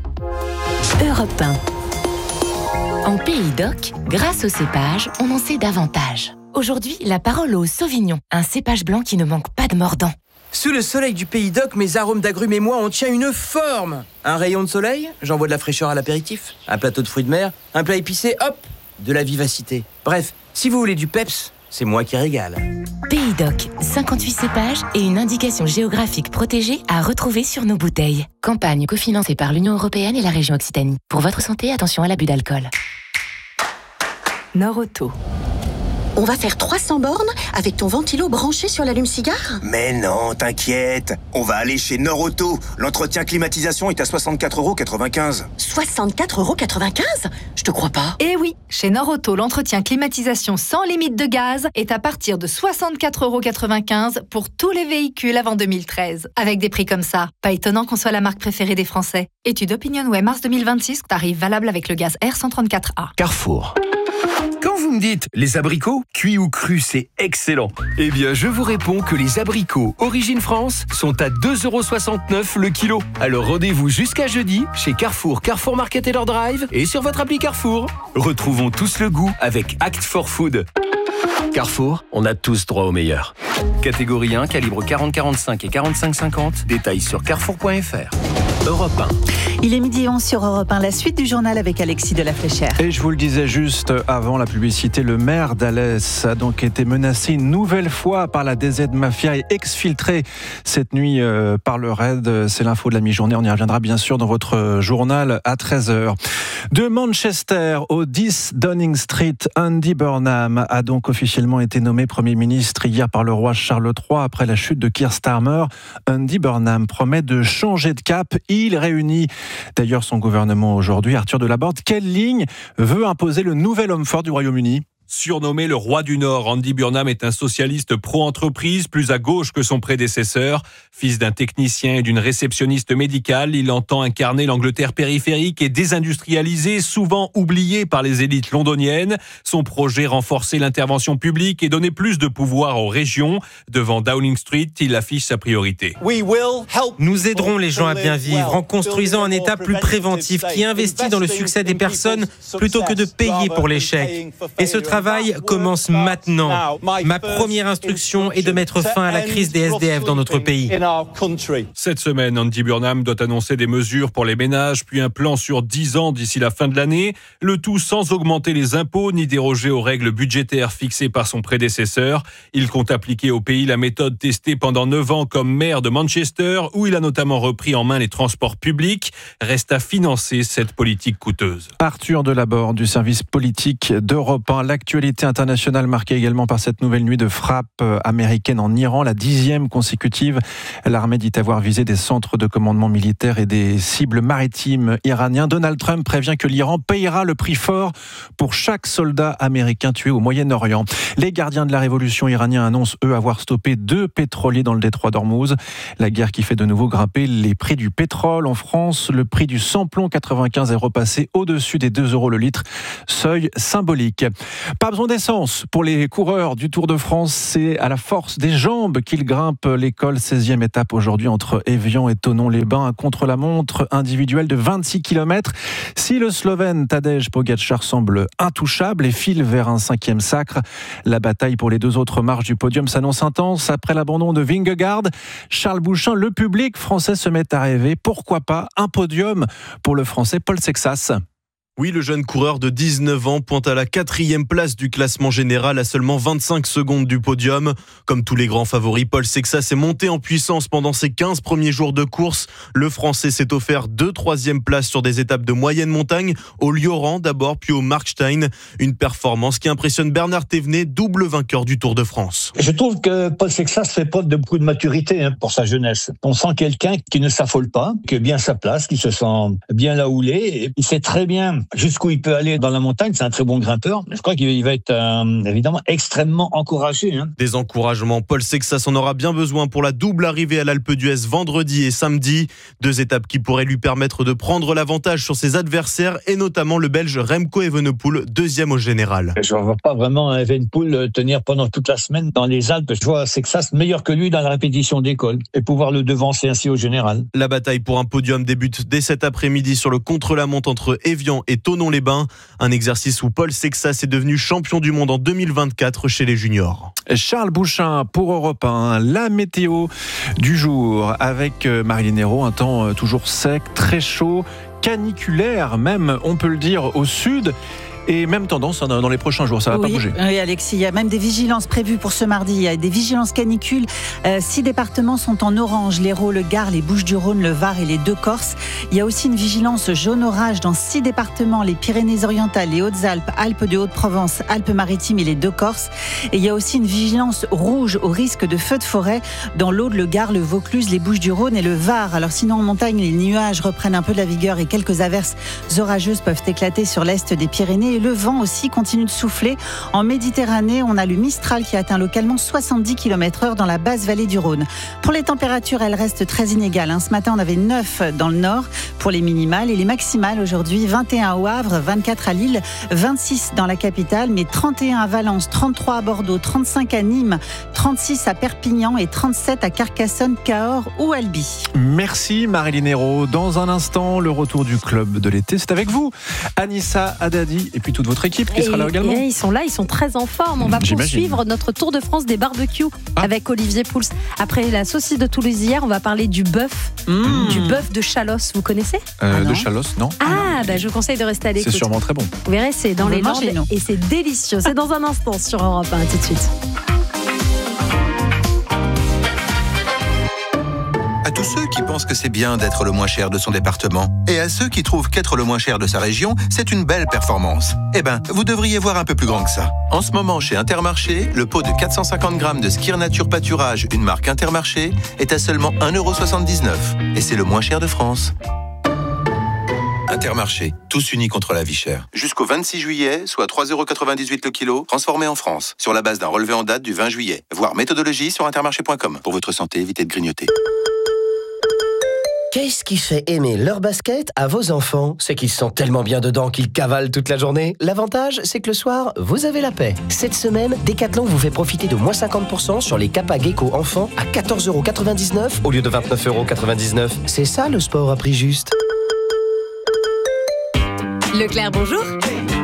Europe un. En Pays d'Oc, grâce au cépage, on en sait davantage. Aujourd'hui, la parole au Sauvignon, un cépage blanc qui ne manque pas de mordant. Sous le soleil du Pays d'Oc, mes arômes d'agrumes et moi, on tient une forme. Un rayon de soleil, j'envoie de la fraîcheur à l'apéritif. Un plateau de fruits de mer, un plat épicé, hop, de la vivacité. Bref, si vous voulez du peps, c'est moi qui régale. Pays d'Oc, cinquante-huit cépages et une indication géographique protégée à retrouver sur nos bouteilles. Campagne cofinancée par l'Union européenne et la région Occitanie. Pour votre santé, attention à l'abus d'alcool. Norauto. On va faire trois cents bornes avec ton ventilo branché sur l'allume-cigare ? Mais non, t'inquiète. On va aller chez Norauto. L'entretien climatisation est à soixante-quatre euros quatre-vingt-quinze. soixante-quatre euros quatre-vingt-quinze ? Je te crois pas. Eh oui, chez Norauto, l'entretien climatisation sans limite de gaz est à partir de soixante-quatre euros quatre-vingt-quinze pour tous les véhicules avant deux mille treize. Avec des prix comme ça, pas étonnant qu'on soit la marque préférée des Français. Étude OpinionWay mars deux mille vingt-six, tarif valable avec le gaz R cent trente-quatre A. Carrefour. Quand vous me dites les abricots, cuits ou crus, c'est excellent. Eh bien, je vous réponds que les abricots Origine France sont à deux euros soixante-neuf le kilo. Alors rendez-vous jusqu'à jeudi chez Carrefour, Carrefour Market et leur drive et sur votre appli Carrefour. Retrouvons tous le goût avec Act for Food. Carrefour, on a tous droit au meilleur. Catégorie un, calibre quarante quarante-cinq et quarante-cinq cinquante. Détails sur carrefour point f r. Europe un. Il est midi onze sur Europe un, la suite du journal avec Alexis de la Fléchère. Et je vous le disais juste avant la publicité, le maire d'Alès a donc été menacé une nouvelle fois par la D Z Mafia et exfiltré cette nuit euh, par le raid. C'est l'info de la mi-journée. On y reviendra bien sûr dans votre journal à treize heures. De Manchester au dix Downing Street, Andy Burnham a donc officiellement été nommé Premier ministre hier par le roi Charles trois après la chute de Keir Starmer. Andy Burnham promet de changer de cap. Il réunit d'ailleurs son gouvernement aujourd'hui. Arthur Delaborde, quelle ligne veut imposer le nouvel homme fort du Royaume-Uni ? Surnommé le roi du Nord, Andy Burnham est un socialiste pro-entreprise, plus à gauche que son prédécesseur. Fils d'un technicien et d'une réceptionniste médicale, il entend incarner l'Angleterre périphérique et désindustrialisée, souvent oubliée par les élites londoniennes. Son projet, renforcer l'intervention publique et donner plus de pouvoir aux régions. Devant Downing Street, il affiche sa priorité. Nous aiderons les gens à bien vivre en construisant un État plus préventif qui investit dans le succès des personnes plutôt que de payer pour l'échec. Et ce travail travail commence maintenant. Ma première instruction est de mettre fin à la crise des S D F dans notre pays. Cette semaine, Andy Burnham doit annoncer des mesures pour les ménages, puis un plan sur dix ans d'ici la fin de l'année, le tout sans augmenter les impôts ni déroger aux règles budgétaires fixées par son prédécesseur. Il compte appliquer au pays la méthode testée pendant neuf ans comme maire de Manchester, où il a notamment repris en main les transports publics. Reste à financer cette politique coûteuse. Arthur Delaborde du service politique d'Europe un. L'actualité internationale marquée également par cette nouvelle nuit de frappe américaine en Iran, la dixième consécutive. L'armée dit avoir visé des centres de commandement militaire et des cibles maritimes iraniens. Donald Trump prévient que l'Iran payera le prix fort pour chaque soldat américain tué au Moyen-Orient. Les gardiens de la révolution iraniens annoncent, eux, avoir stoppé deux pétroliers dans le détroit d'Ormuz. La guerre qui fait de nouveau grimper les prix du pétrole. En France, le prix du samplon quatre-vingt-quinze est repassé au-dessus des deux euros le litre, seuil symbolique. Pas besoin d'essence pour les coureurs du Tour de France, c'est à la force des jambes qu'ils grimpent l'école. seizième étape aujourd'hui entre Évian et Thonon-les-Bains, un contre-la-montre individuel de vingt-six kilomètres. Si le Slovène Tadej Pogačar semble intouchable et file vers un cinquième sacre, la bataille pour les deux autres marches du podium s'annonce intense. Après l'abandon de Vingegaard, Charles Bouchin, le public français se met à rêver. Pourquoi pas un podium pour le français Paul Sexas? Oui, le jeune coureur de dix-neuf ans pointe à la quatrième place du classement général à seulement vingt-cinq secondes du podium. Comme tous les grands favoris, Paul Sexas est monté en puissance pendant ses quinze premiers jours de course. Le Français s'est offert deux troisième places sur des étapes de moyenne montagne, au Lioran d'abord, puis au Markstein. Une performance qui impressionne Bernard Thévenet, double vainqueur du Tour de France. Je trouve que Paul Sexas fait preuve de beaucoup de maturité hein, pour sa jeunesse. On sent quelqu'un qui ne s'affole pas, qui est bien à sa place, qui se sent bien là où il est. Il sait très bien jusqu'où il peut aller dans la montagne, c'est un très bon grimpeur. Je crois qu'il va être euh, évidemment extrêmement encouragé. Hein. Des encouragements, Paul Sexas en aura bien besoin pour la double arrivée à l'Alpe d'Huez vendredi et samedi. Deux étapes qui pourraient lui permettre de prendre l'avantage sur ses adversaires et notamment le Belge Remco Evenepoel, deuxième au général. Je ne vois pas vraiment Evenepoel tenir pendant toute la semaine dans les Alpes. Je vois Sexas meilleur que lui dans la répétition d'école et pouvoir le devancer ainsi au général. La bataille pour un podium débute dès cet après-midi sur le contre-la-montre entre Évian et Thonon-les-Bains, un exercice où Paul Sexas est devenu champion du monde en deux mille vingt-quatre chez les juniors. Charles Bouchin pour Europe un, la météo du jour avec Marilyn Hérault, un temps toujours sec, très chaud, caniculaire même, on peut le dire, au sud. Et même tendance dans les prochains jours, ça ne va oui, pas bouger. Oui, Alexis, il y a même des vigilances prévues pour ce mardi. Il y a des vigilances canicules. Euh, six départements sont en orange, l'Hérault, le Gard, les Bouches-du-Rhône, le Var et les deux Corses. Il y a aussi une vigilance jaune orage dans six départements, les Pyrénées-Orientales, les Hautes-Alpes, Alpes de Haute-Provence, Alpes-Maritimes et les deux Corses. Et il y a aussi une vigilance rouge au risque de feux de forêt dans l'Aude, le Gard, le Vaucluse, les Bouches-du-Rhône et le Var. Alors sinon, en montagne, les nuages reprennent un peu de la vigueur et quelques averses orageuses peuvent éclater sur l'est des Pyrénées. Et le vent aussi continue de souffler. En Méditerranée, on a le Mistral qui atteint localement soixante-dix kilomètres heure dans la basse vallée du Rhône. Pour les températures, elles restent très inégales. Ce matin, on avait neuf dans le nord pour les minimales et les maximales aujourd'hui, vingt et un au Havre, vingt-quatre à Lille, vingt-six dans la capitale, mais trente et un à Valence, trente-trois à Bordeaux, trente-cinq à Nîmes, trente-six à Perpignan et trente-sept à Carcassonne, Cahors ou Albi. Merci Marilyn Hérault. Dans un instant, le retour du club de l'été, c'est avec vous, Anissa Haddadi et puis toute votre équipe qui et, sera là également. Et ils sont là, ils sont très en forme. On va J'imagine. poursuivre notre tour de France des barbecues ah. avec Olivier Pouls. Après la saucisse de Toulouse hier, on va parler du bœuf, mmh. du bœuf de Chalosse. Vous connaissez euh, ah De Chalosse, non. Ah, bah, je vous conseille de rester à l'écoute. C'est sûrement très bon. Vous verrez, c'est dans on les Landes et c'est délicieux. C'est dans un instant sur Europe un. Tout de suite. À tous ceux qui pensent que c'est bien d'être le moins cher de son département, et à ceux qui trouvent qu'être le moins cher de sa région, c'est une belle performance. Eh ben, vous devriez voir un peu plus grand que ça. En ce moment, chez Intermarché, le pot de quatre cent cinquante grammes de Skir Nature Pâturage, une marque Intermarché, est à seulement un euro soixante-dix-neuf. Et c'est le moins cher de France. Intermarché, tous unis contre la vie chère. Jusqu'au vingt-six juillet, soit trois euros quatre-vingt-dix-huit le kilo, transformé en France, sur la base d'un relevé en date du vingt juillet. Voir méthodologie sur intermarché point com. Pour votre santé, évitez de grignoter. Qu'est-ce qui fait aimer leur basket à vos enfants? C'est qu'ils sont tellement bien dedans qu'ils cavalent toute la journée. L'avantage, c'est que le soir, vous avez la paix. Cette semaine, Decathlon vous fait profiter de moins cinquante pour cent sur les Kappa Gecko enfants à quatorze euros quatre-vingt-dix-neuf au lieu de vingt-neuf euros quatre-vingt-dix-neuf. C'est ça le sport à prix juste. Leclerc, bonjour.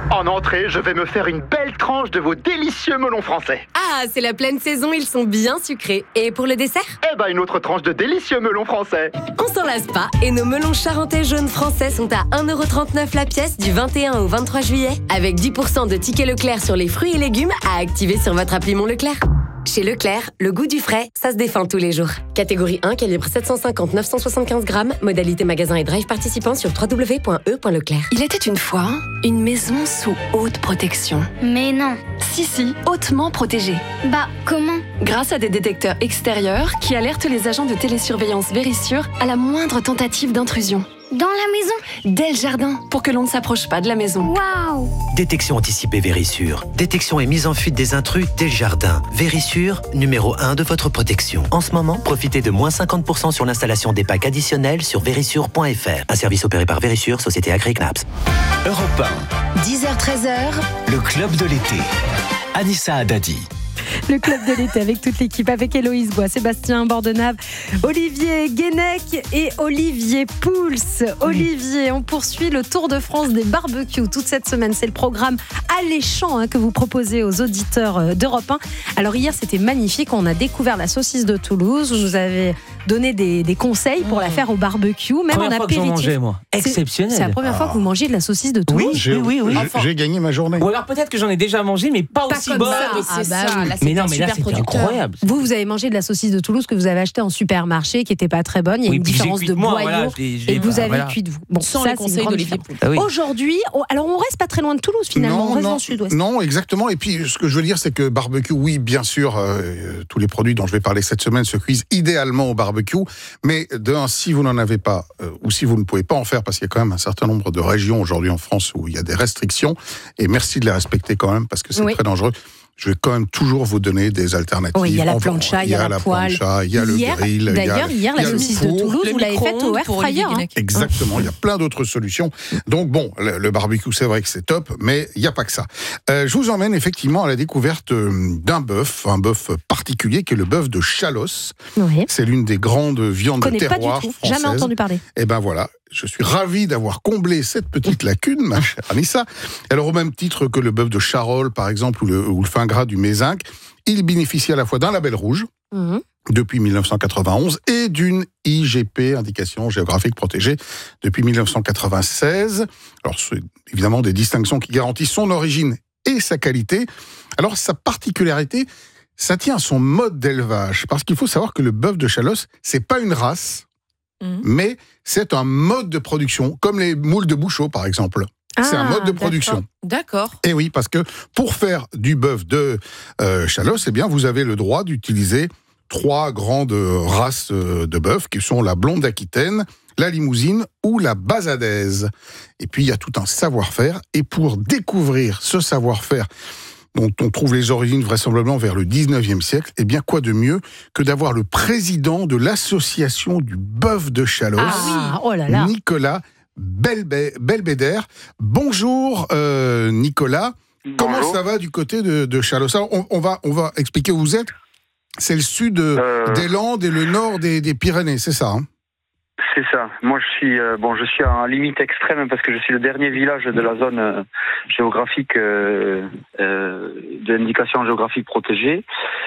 En entrée, je vais me faire une belle tranche de vos délicieux melons français. Ah, c'est la pleine saison, ils sont bien sucrés. Et pour le dessert ? Eh ben, une autre tranche de délicieux melons français. On s'en lasse pas et nos melons charentais jaunes français sont à un euro trente-neuf la pièce du vingt et un au vingt-trois juillet. Avec dix pour cent de tickets Leclerc sur les fruits et légumes à activer sur votre appli Mon Leclerc. Chez Leclerc, le goût du frais, ça se défend tous les jours. Catégorie un, calibre sept cent cinquante à neuf cent soixante-quinze grammes. Modalité magasin et drive participant sur w w w point e point leclerc. Il était une fois une maison sous haute protection. Mais non. Si, si, hautement protégée. Bah, comment ? Grâce à des détecteurs extérieurs qui alertent les agents de télésurveillance Vérissure à la moindre tentative d'intrusion. Dans la maison ? Dès le jardin, pour que l'on ne s'approche pas de la maison. Waouh ! Détection anticipée Vérissure. Détection et mise en fuite des intrus dès le jardin. Vérissure, numéro un de votre protection. En ce moment, profitez de moins cinquante pour cent sur l'installation des packs additionnels sur vérissure point f r. Un service opéré par Vérissure, société Agri-Knaps. Europe un. dix heures treize heures. Le club de l'été. Anissa Haddadi. Le club de l'été avec toute l'équipe, avec Héloïse Bois, Sébastien Bordenave, Olivier Guénec et Olivier Pouls. Olivier, on poursuit le Tour de France des barbecues toute cette semaine. C'est le programme alléchant hein, que vous proposez aux auditeurs d'Europe un. Alors hier, c'était magnifique. On a découvert la saucisse de Toulouse. Vous nous avez donné des, des conseils pour mmh. la faire au barbecue, même première en fois apéritif. Que j'en mangeais, moi. Exceptionnel. C'est la première ah. fois que vous mangez de la saucisse de Toulouse. Oui, j'ai, oui, oui, oui. J'ai, j'ai gagné ma journée. Ou alors peut-être que j'en ai déjà mangé, mais pas, pas aussi bonne. Ah, bah, oui. Là, mais non, mais là, c'était incroyable. Vous, vous avez mangé de la saucisse de Toulouse que vous avez achetée en supermarché, qui n'était pas très bonne. Il y a oui, une différence de boyau. Voilà, j'ai, j'ai, et vous bah, avez voilà. cuit de vous. Bon, sans ça, les conseils d'Olivier Pouls. Ah, oui. Aujourd'hui, on, alors on reste pas très loin de Toulouse finalement. Non, on reste non, dans le sud-ouest. Non, exactement. Et puis, ce que je veux dire, c'est que barbecue, oui, bien sûr, euh, tous les produits dont je vais parler cette semaine se cuisent idéalement au barbecue. Mais d'un, si vous n'en avez pas, euh, ou si vous ne pouvez pas en faire, parce qu'il y a quand même un certain nombre de régions aujourd'hui en France où il y a des restrictions, et merci de les respecter quand même, parce que c'est oui. très dangereux. Je vais quand même toujours vous donner des alternatives. Oui, il y a la plancha, il y a la poêle. Il y a le grill. D'ailleurs, hier, la saucisse de Toulouse, vous l'avez faite au air fryer. Hein. Exactement, il y a plein d'autres solutions. Donc bon, le, le barbecue, c'est vrai que c'est top, mais il n'y a pas que ça. Euh, je vous emmène effectivement à la découverte d'un bœuf, un bœuf particulier qui est le bœuf de Chalosse. Oui. C'est l'une des grandes viandes de terroir françaises. Jamais entendu parler. Et ben voilà. Je suis ravi d'avoir comblé cette petite lacune, ma chère Anissa. Alors, au même titre que le bœuf de Charolles, par exemple, ou le, ou le fin gras du Mézinc, il bénéficie à la fois d'un label rouge, mmh. depuis mille neuf cent quatre-vingt-onze, et d'une I G P, indication géographique protégée, depuis mille neuf cent quatre-vingt-seize. Alors, c'est évidemment des distinctions qui garantissent son origine et sa qualité. Alors, sa particularité, ça tient à son mode d'élevage, parce qu'il faut savoir que le bœuf de Chalosse, c'est pas une race, Mmh. mais c'est un mode de production, comme les moules de Bouchot, par exemple. Ah, c'est un mode de production. D'accord. d'accord. Et oui, parce que pour faire du bœuf de euh, Chalosse, eh bien, vous avez le droit d'utiliser trois grandes races de bœuf, qui sont la blonde d'Aquitaine, la limousine ou la basadaise. Et puis, il y a tout un savoir-faire. Et pour découvrir ce savoir-faire, dont on trouve les origines vraisemblablement vers le dix-neuvième siècle, eh bien, quoi de mieux que d'avoir le président de l'association du bœuf de Chalosse, ah, oui. oh là là. Nicolas Belbe- Belbédère. Bonjour, euh, Nicolas. Bonjour. Comment ça va du côté de, de Chalosse? on, on, va, on va expliquer où vous êtes. C'est le sud euh... des Landes et le nord des, des Pyrénées, c'est ça hein? C'est ça. Moi, je suis euh, bon, je suis en limite extrême parce que je suis le dernier village de la zone euh, géographique euh, euh, de l'indication géographique protégée.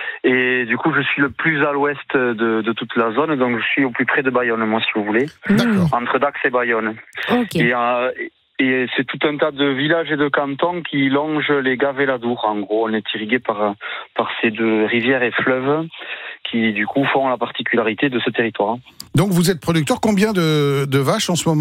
Et du coup, je suis le plus à l'ouest de, de toute la zone, donc je suis au plus près de Bayonne, moi, si vous voulez, D'accord. entre Dax et Bayonne. Okay. Et, euh, et c'est tout un tas de villages et de cantons qui longent les Gaves et l'Adour. En gros, on est irrigué par par ces deux rivières et fleuves qui, du coup, font la particularité de ce territoire. Donc, vous êtes producteur. Combien de, de vaches en ce moment ?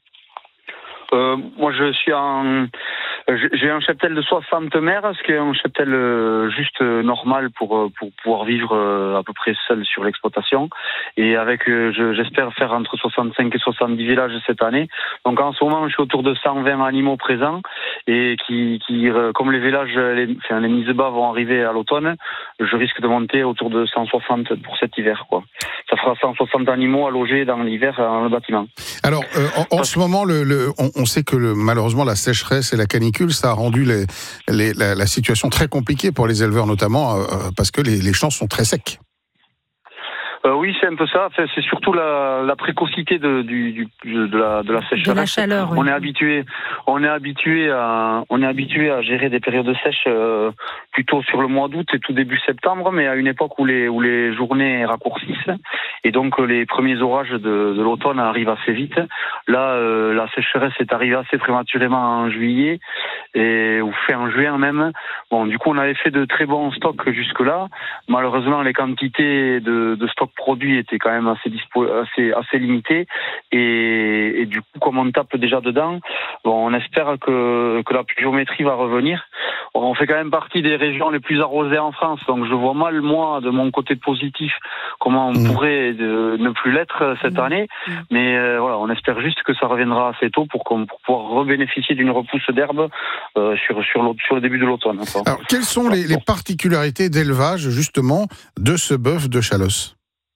euh, Moi, je suis en... J'ai un cheptel de soixante mères, ce qui est un cheptel juste normal pour pour pouvoir vivre à peu près seul sur l'exploitation. Et avec, je, j'espère faire entre soixante-cinq et soixante-dix villages cette année. Donc en ce moment, je suis autour de cent vingt animaux présents et qui, qui comme les villages, les, enfin, les mises bas vont arriver à l'automne, je risque de monter autour de cent soixante pour cet hiver, quoi. Ça fera cent soixante animaux à loger dans l'hiver dans le bâtiment. Alors, euh, en, en ce moment, le, le, on, on sait que le, malheureusement la sécheresse et la canicule, ça a rendu les, les, la, la situation très compliquée pour les éleveurs, notamment euh, parce que les, les champs sont très secs. Euh, oui, c'est un peu ça. Enfin, c'est surtout la, la précocité de, du, du, de la, de la sécheresse. De la chaleur. On oui. est habitué, on est habitué à, on est habitué à gérer des périodes sèches euh, plutôt sur le mois d'août et tout début septembre, mais à une époque où les, où les journées raccourcissent et donc les premiers orages de, de l'automne arrivent assez vite. Là, euh, la sécheresse est arrivée assez prématurément en juillet et ou fin juin même. Bon, du coup, on avait fait de très bons stocks jusque-là. Malheureusement, les quantités de, de stocks produits étaient quand même assez, dispo, assez, assez limitées. Et, et du coup, comme on tape déjà dedans, bon, on espère que, que la pluviométrie va revenir. On fait quand même partie des régions les plus arrosées en France, donc je vois mal, moi, de mon côté positif, comment on mmh. pourrait de, ne plus l'être cette mmh. année. Mmh. Mais euh, voilà, on espère juste que ça reviendra assez tôt pour, qu'on, pour pouvoir rebénéficier d'une repousse d'herbe euh, sur, sur, sur le début de l'automne. Alors, quelles sont les, les particularités d'élevage, justement, de ce bœuf de Chalosse ?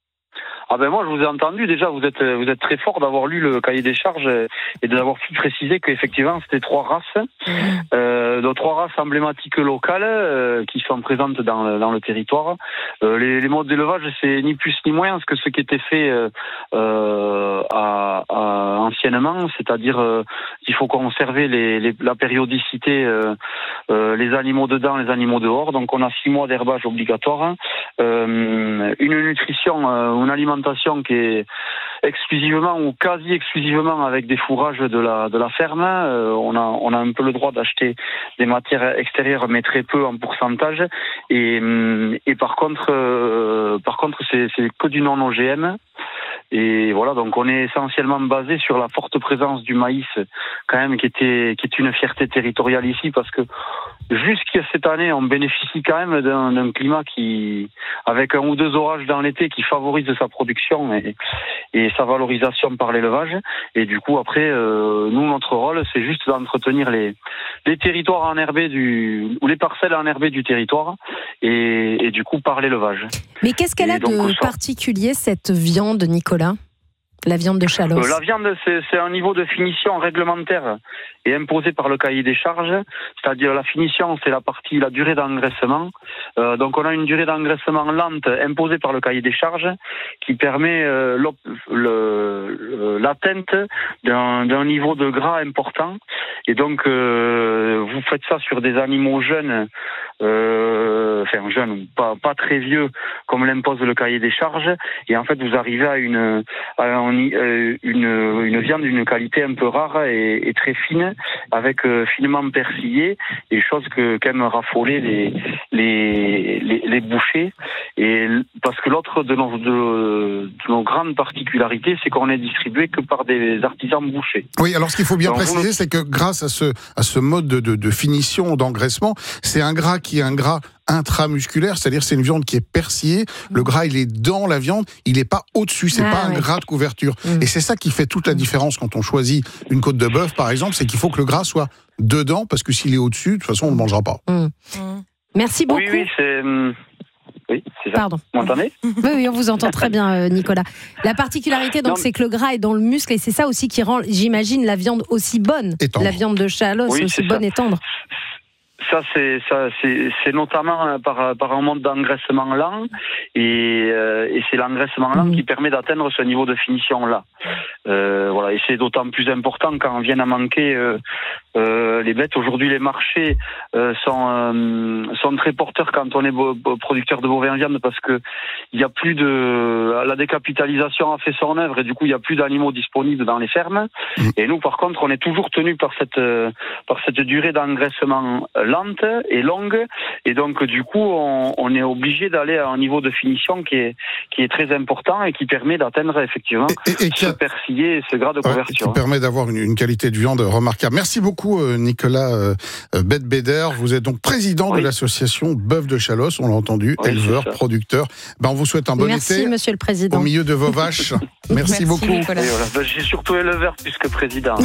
Ah ben moi je vous ai entendu déjà, vous êtes vous êtes très fort d'avoir lu le cahier des charges et d'avoir pu préciser qu'effectivement c'était trois races, euh, de trois races emblématiques locales euh, qui sont présentes dans le, dans le territoire. Euh, les, les modes d'élevage c'est ni plus ni moins que ce qui était fait euh, euh, à, à anciennement, c'est-à-dire euh, qu'il faut conserver les, les, la périodicité, euh, euh, les animaux dedans, les animaux dehors. Donc on a six mois d'herbage obligatoire, euh, une nutrition, euh, une alimentation qui est exclusivement ou quasi exclusivement avec des fourrages de la de la ferme. Euh, on a on a un peu le droit d'acheter des matières extérieures, mais très peu en pourcentage. Et et par contre euh, par contre c'est c'est que du non O G M. Et voilà, donc on est essentiellement basé sur la forte présence du maïs, quand même, qui était qui est une fierté territoriale ici, parce que jusqu'à cette année, on bénéficie quand même d'un, d'un climat qui, avec un ou deux orages dans l'été, qui favorise sa production et, et sa valorisation par l'élevage. Et du coup, après, euh, nous, notre rôle, c'est juste d'entretenir les les territoires enherbés du ou les parcelles enherbées du territoire, et, et du coup par l'élevage. Mais qu'est-ce qu'elle et a donc, de ça, particulier, cette viande, Nicolas ? La viande de Chalosse. Euh, la viande, c'est, c'est un niveau de finition réglementaire et imposé par le cahier des charges. C'est-à-dire la finition, c'est la partie, la durée d'engraissement. Euh, donc on a une durée d'engraissement lente imposée par le cahier des charges qui permet euh, le, l'atteinte d'un, d'un niveau de gras important. Et donc euh, vous faites ça sur des animaux jeunes, euh, enfin jeunes, pas, pas très vieux, comme l'impose le cahier des charges. Et en fait, vous arrivez à une, à un Une, une viande d'une qualité un peu rare et, et très fine, avec euh, finement persillé, et chose que qu'aiment raffoler les, les, les, les bouchers. Et parce que l'autre de nos, de, de nos grandes particularités, c'est qu'on est distribué que par des artisans bouchers. Oui, alors ce qu'il faut bien Donc, préciser, vous... c'est que grâce à ce, à ce mode de, de, de finition, d'engraissement, c'est un gras qui est un gras intramusculaire, c'est-à-dire c'est une viande qui est persillée, le gras il est dans la viande, il n'est pas au-dessus, c'est ah, pas ouais. un gras de couverture. Mmh. Et c'est ça qui fait toute la différence quand on choisit une côte de bœuf par exemple, c'est qu'il faut que le gras soit dedans, parce que s'il est au-dessus, de toute façon on ne le mangera pas. Mmh. Merci beaucoup. Oui, oui, c'est... Oui, c'est ça. Pardon. Vous m'entendez ? Oui, oui, on vous entend très bien, Nicolas. La particularité, donc, non, c'est que le gras est dans le muscle, et c'est ça aussi qui rend, j'imagine, la viande aussi bonne. La viande de Chalosse, oui, aussi bonne et tendre. Ça, c'est, ça, c'est, c'est notamment par, par un mode d'engraissement lent, et, euh, et c'est l'engraissement lent mmh. qui permet d'atteindre ce niveau de finition-là. Euh, voilà, et c'est d'autant plus important quand viennent à manquer euh, euh, les bêtes. Aujourd'hui, les marchés euh, sont, euh, sont très porteurs quand on est bo- producteur de bovins viande, parce que il y a plus de, la décapitalisation a fait son œuvre, et du coup, il y a plus d'animaux disponibles dans les fermes. Mmh. Et nous, par contre, on est toujours tenu par cette, par cette durée d'engraissement lente et longue, et donc du coup on, on est obligé d'aller à un niveau de finition qui est qui est très important et qui permet d'atteindre effectivement et, et, et ce a... persillé et ce gras de ouais, couverture. Qui permet d'avoir une, une qualité de viande remarquable. Merci beaucoup Nicolas euh, Bette-Béder. Vous êtes donc président oui. de l'association Bœuf de Chalosse, on l'a entendu, oui, éleveur, producteur. Ben, on vous souhaite un bon Merci, été. Monsieur le Président. Au milieu de vos vaches. Merci, Merci beaucoup. Voilà, ben, j'ai surtout éleveur plus que président.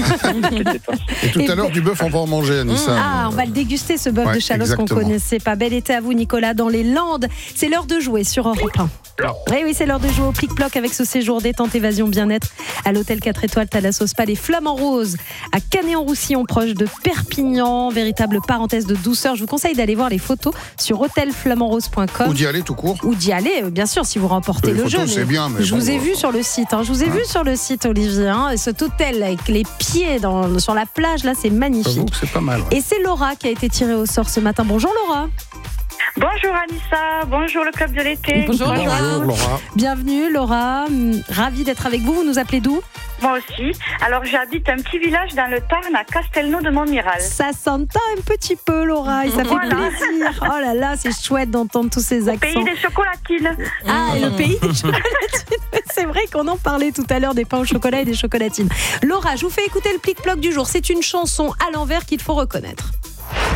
Et tout et à l'heure du bœuf, on va en manger, Anissa. Ah, on va le déguster, ce bœuf ouais, de Chalosse qu'on ne connaissait pas. Bel été à vous, Nicolas, dans les Landes. C'est l'heure de jouer sur Europe un. Oui, oui, c'est l'heure de jouer au plic-ploc avec ce séjour détente, évasion, bien-être à l'hôtel quatre étoiles Thalasso Spa, les Flamants Roses à Canet-en-Roussillon, proche de Perpignan. Véritable parenthèse de douceur. Je vous conseille d'aller voir les photos sur hôtel flamand rose point com. Ou d'y aller tout court. Ou d'y aller, bien sûr, si vous remportez les le photos, jeu. c'est bien, mais je bon, vous ai euh... vu sur le site. Hein. Je vous ai hein. vu sur le site, Olivier. Hein. Cet hôtel avec les pieds dans, sur la plage, là, c'est magnifique. C'est pas mal. Ouais. Et c'est Laura qui a été tirée au sort ce matin. Bonjour Laura. Bonjour Anissa, bonjour le club de l'été. Bonjour, bonjour Laura. Laura. Bienvenue Laura, ravie d'être avec vous. Vous nous appelez d'où ? Moi aussi. Alors j'habite un petit village dans le Tarn à Castelnau de Montmiral. Ça s'entend un petit peu Laura et ça voilà. fait plaisir. Oh là là, c'est chouette d'entendre tous ces accents. Pays des chocolatines. Ah, et le pays des chocolatines. C'est vrai qu'on en parlait tout à l'heure des pains au chocolat et des chocolatines. Laura, je vous fais écouter le plic-ploc du jour. C'est une chanson à l'envers qu'il faut reconnaître.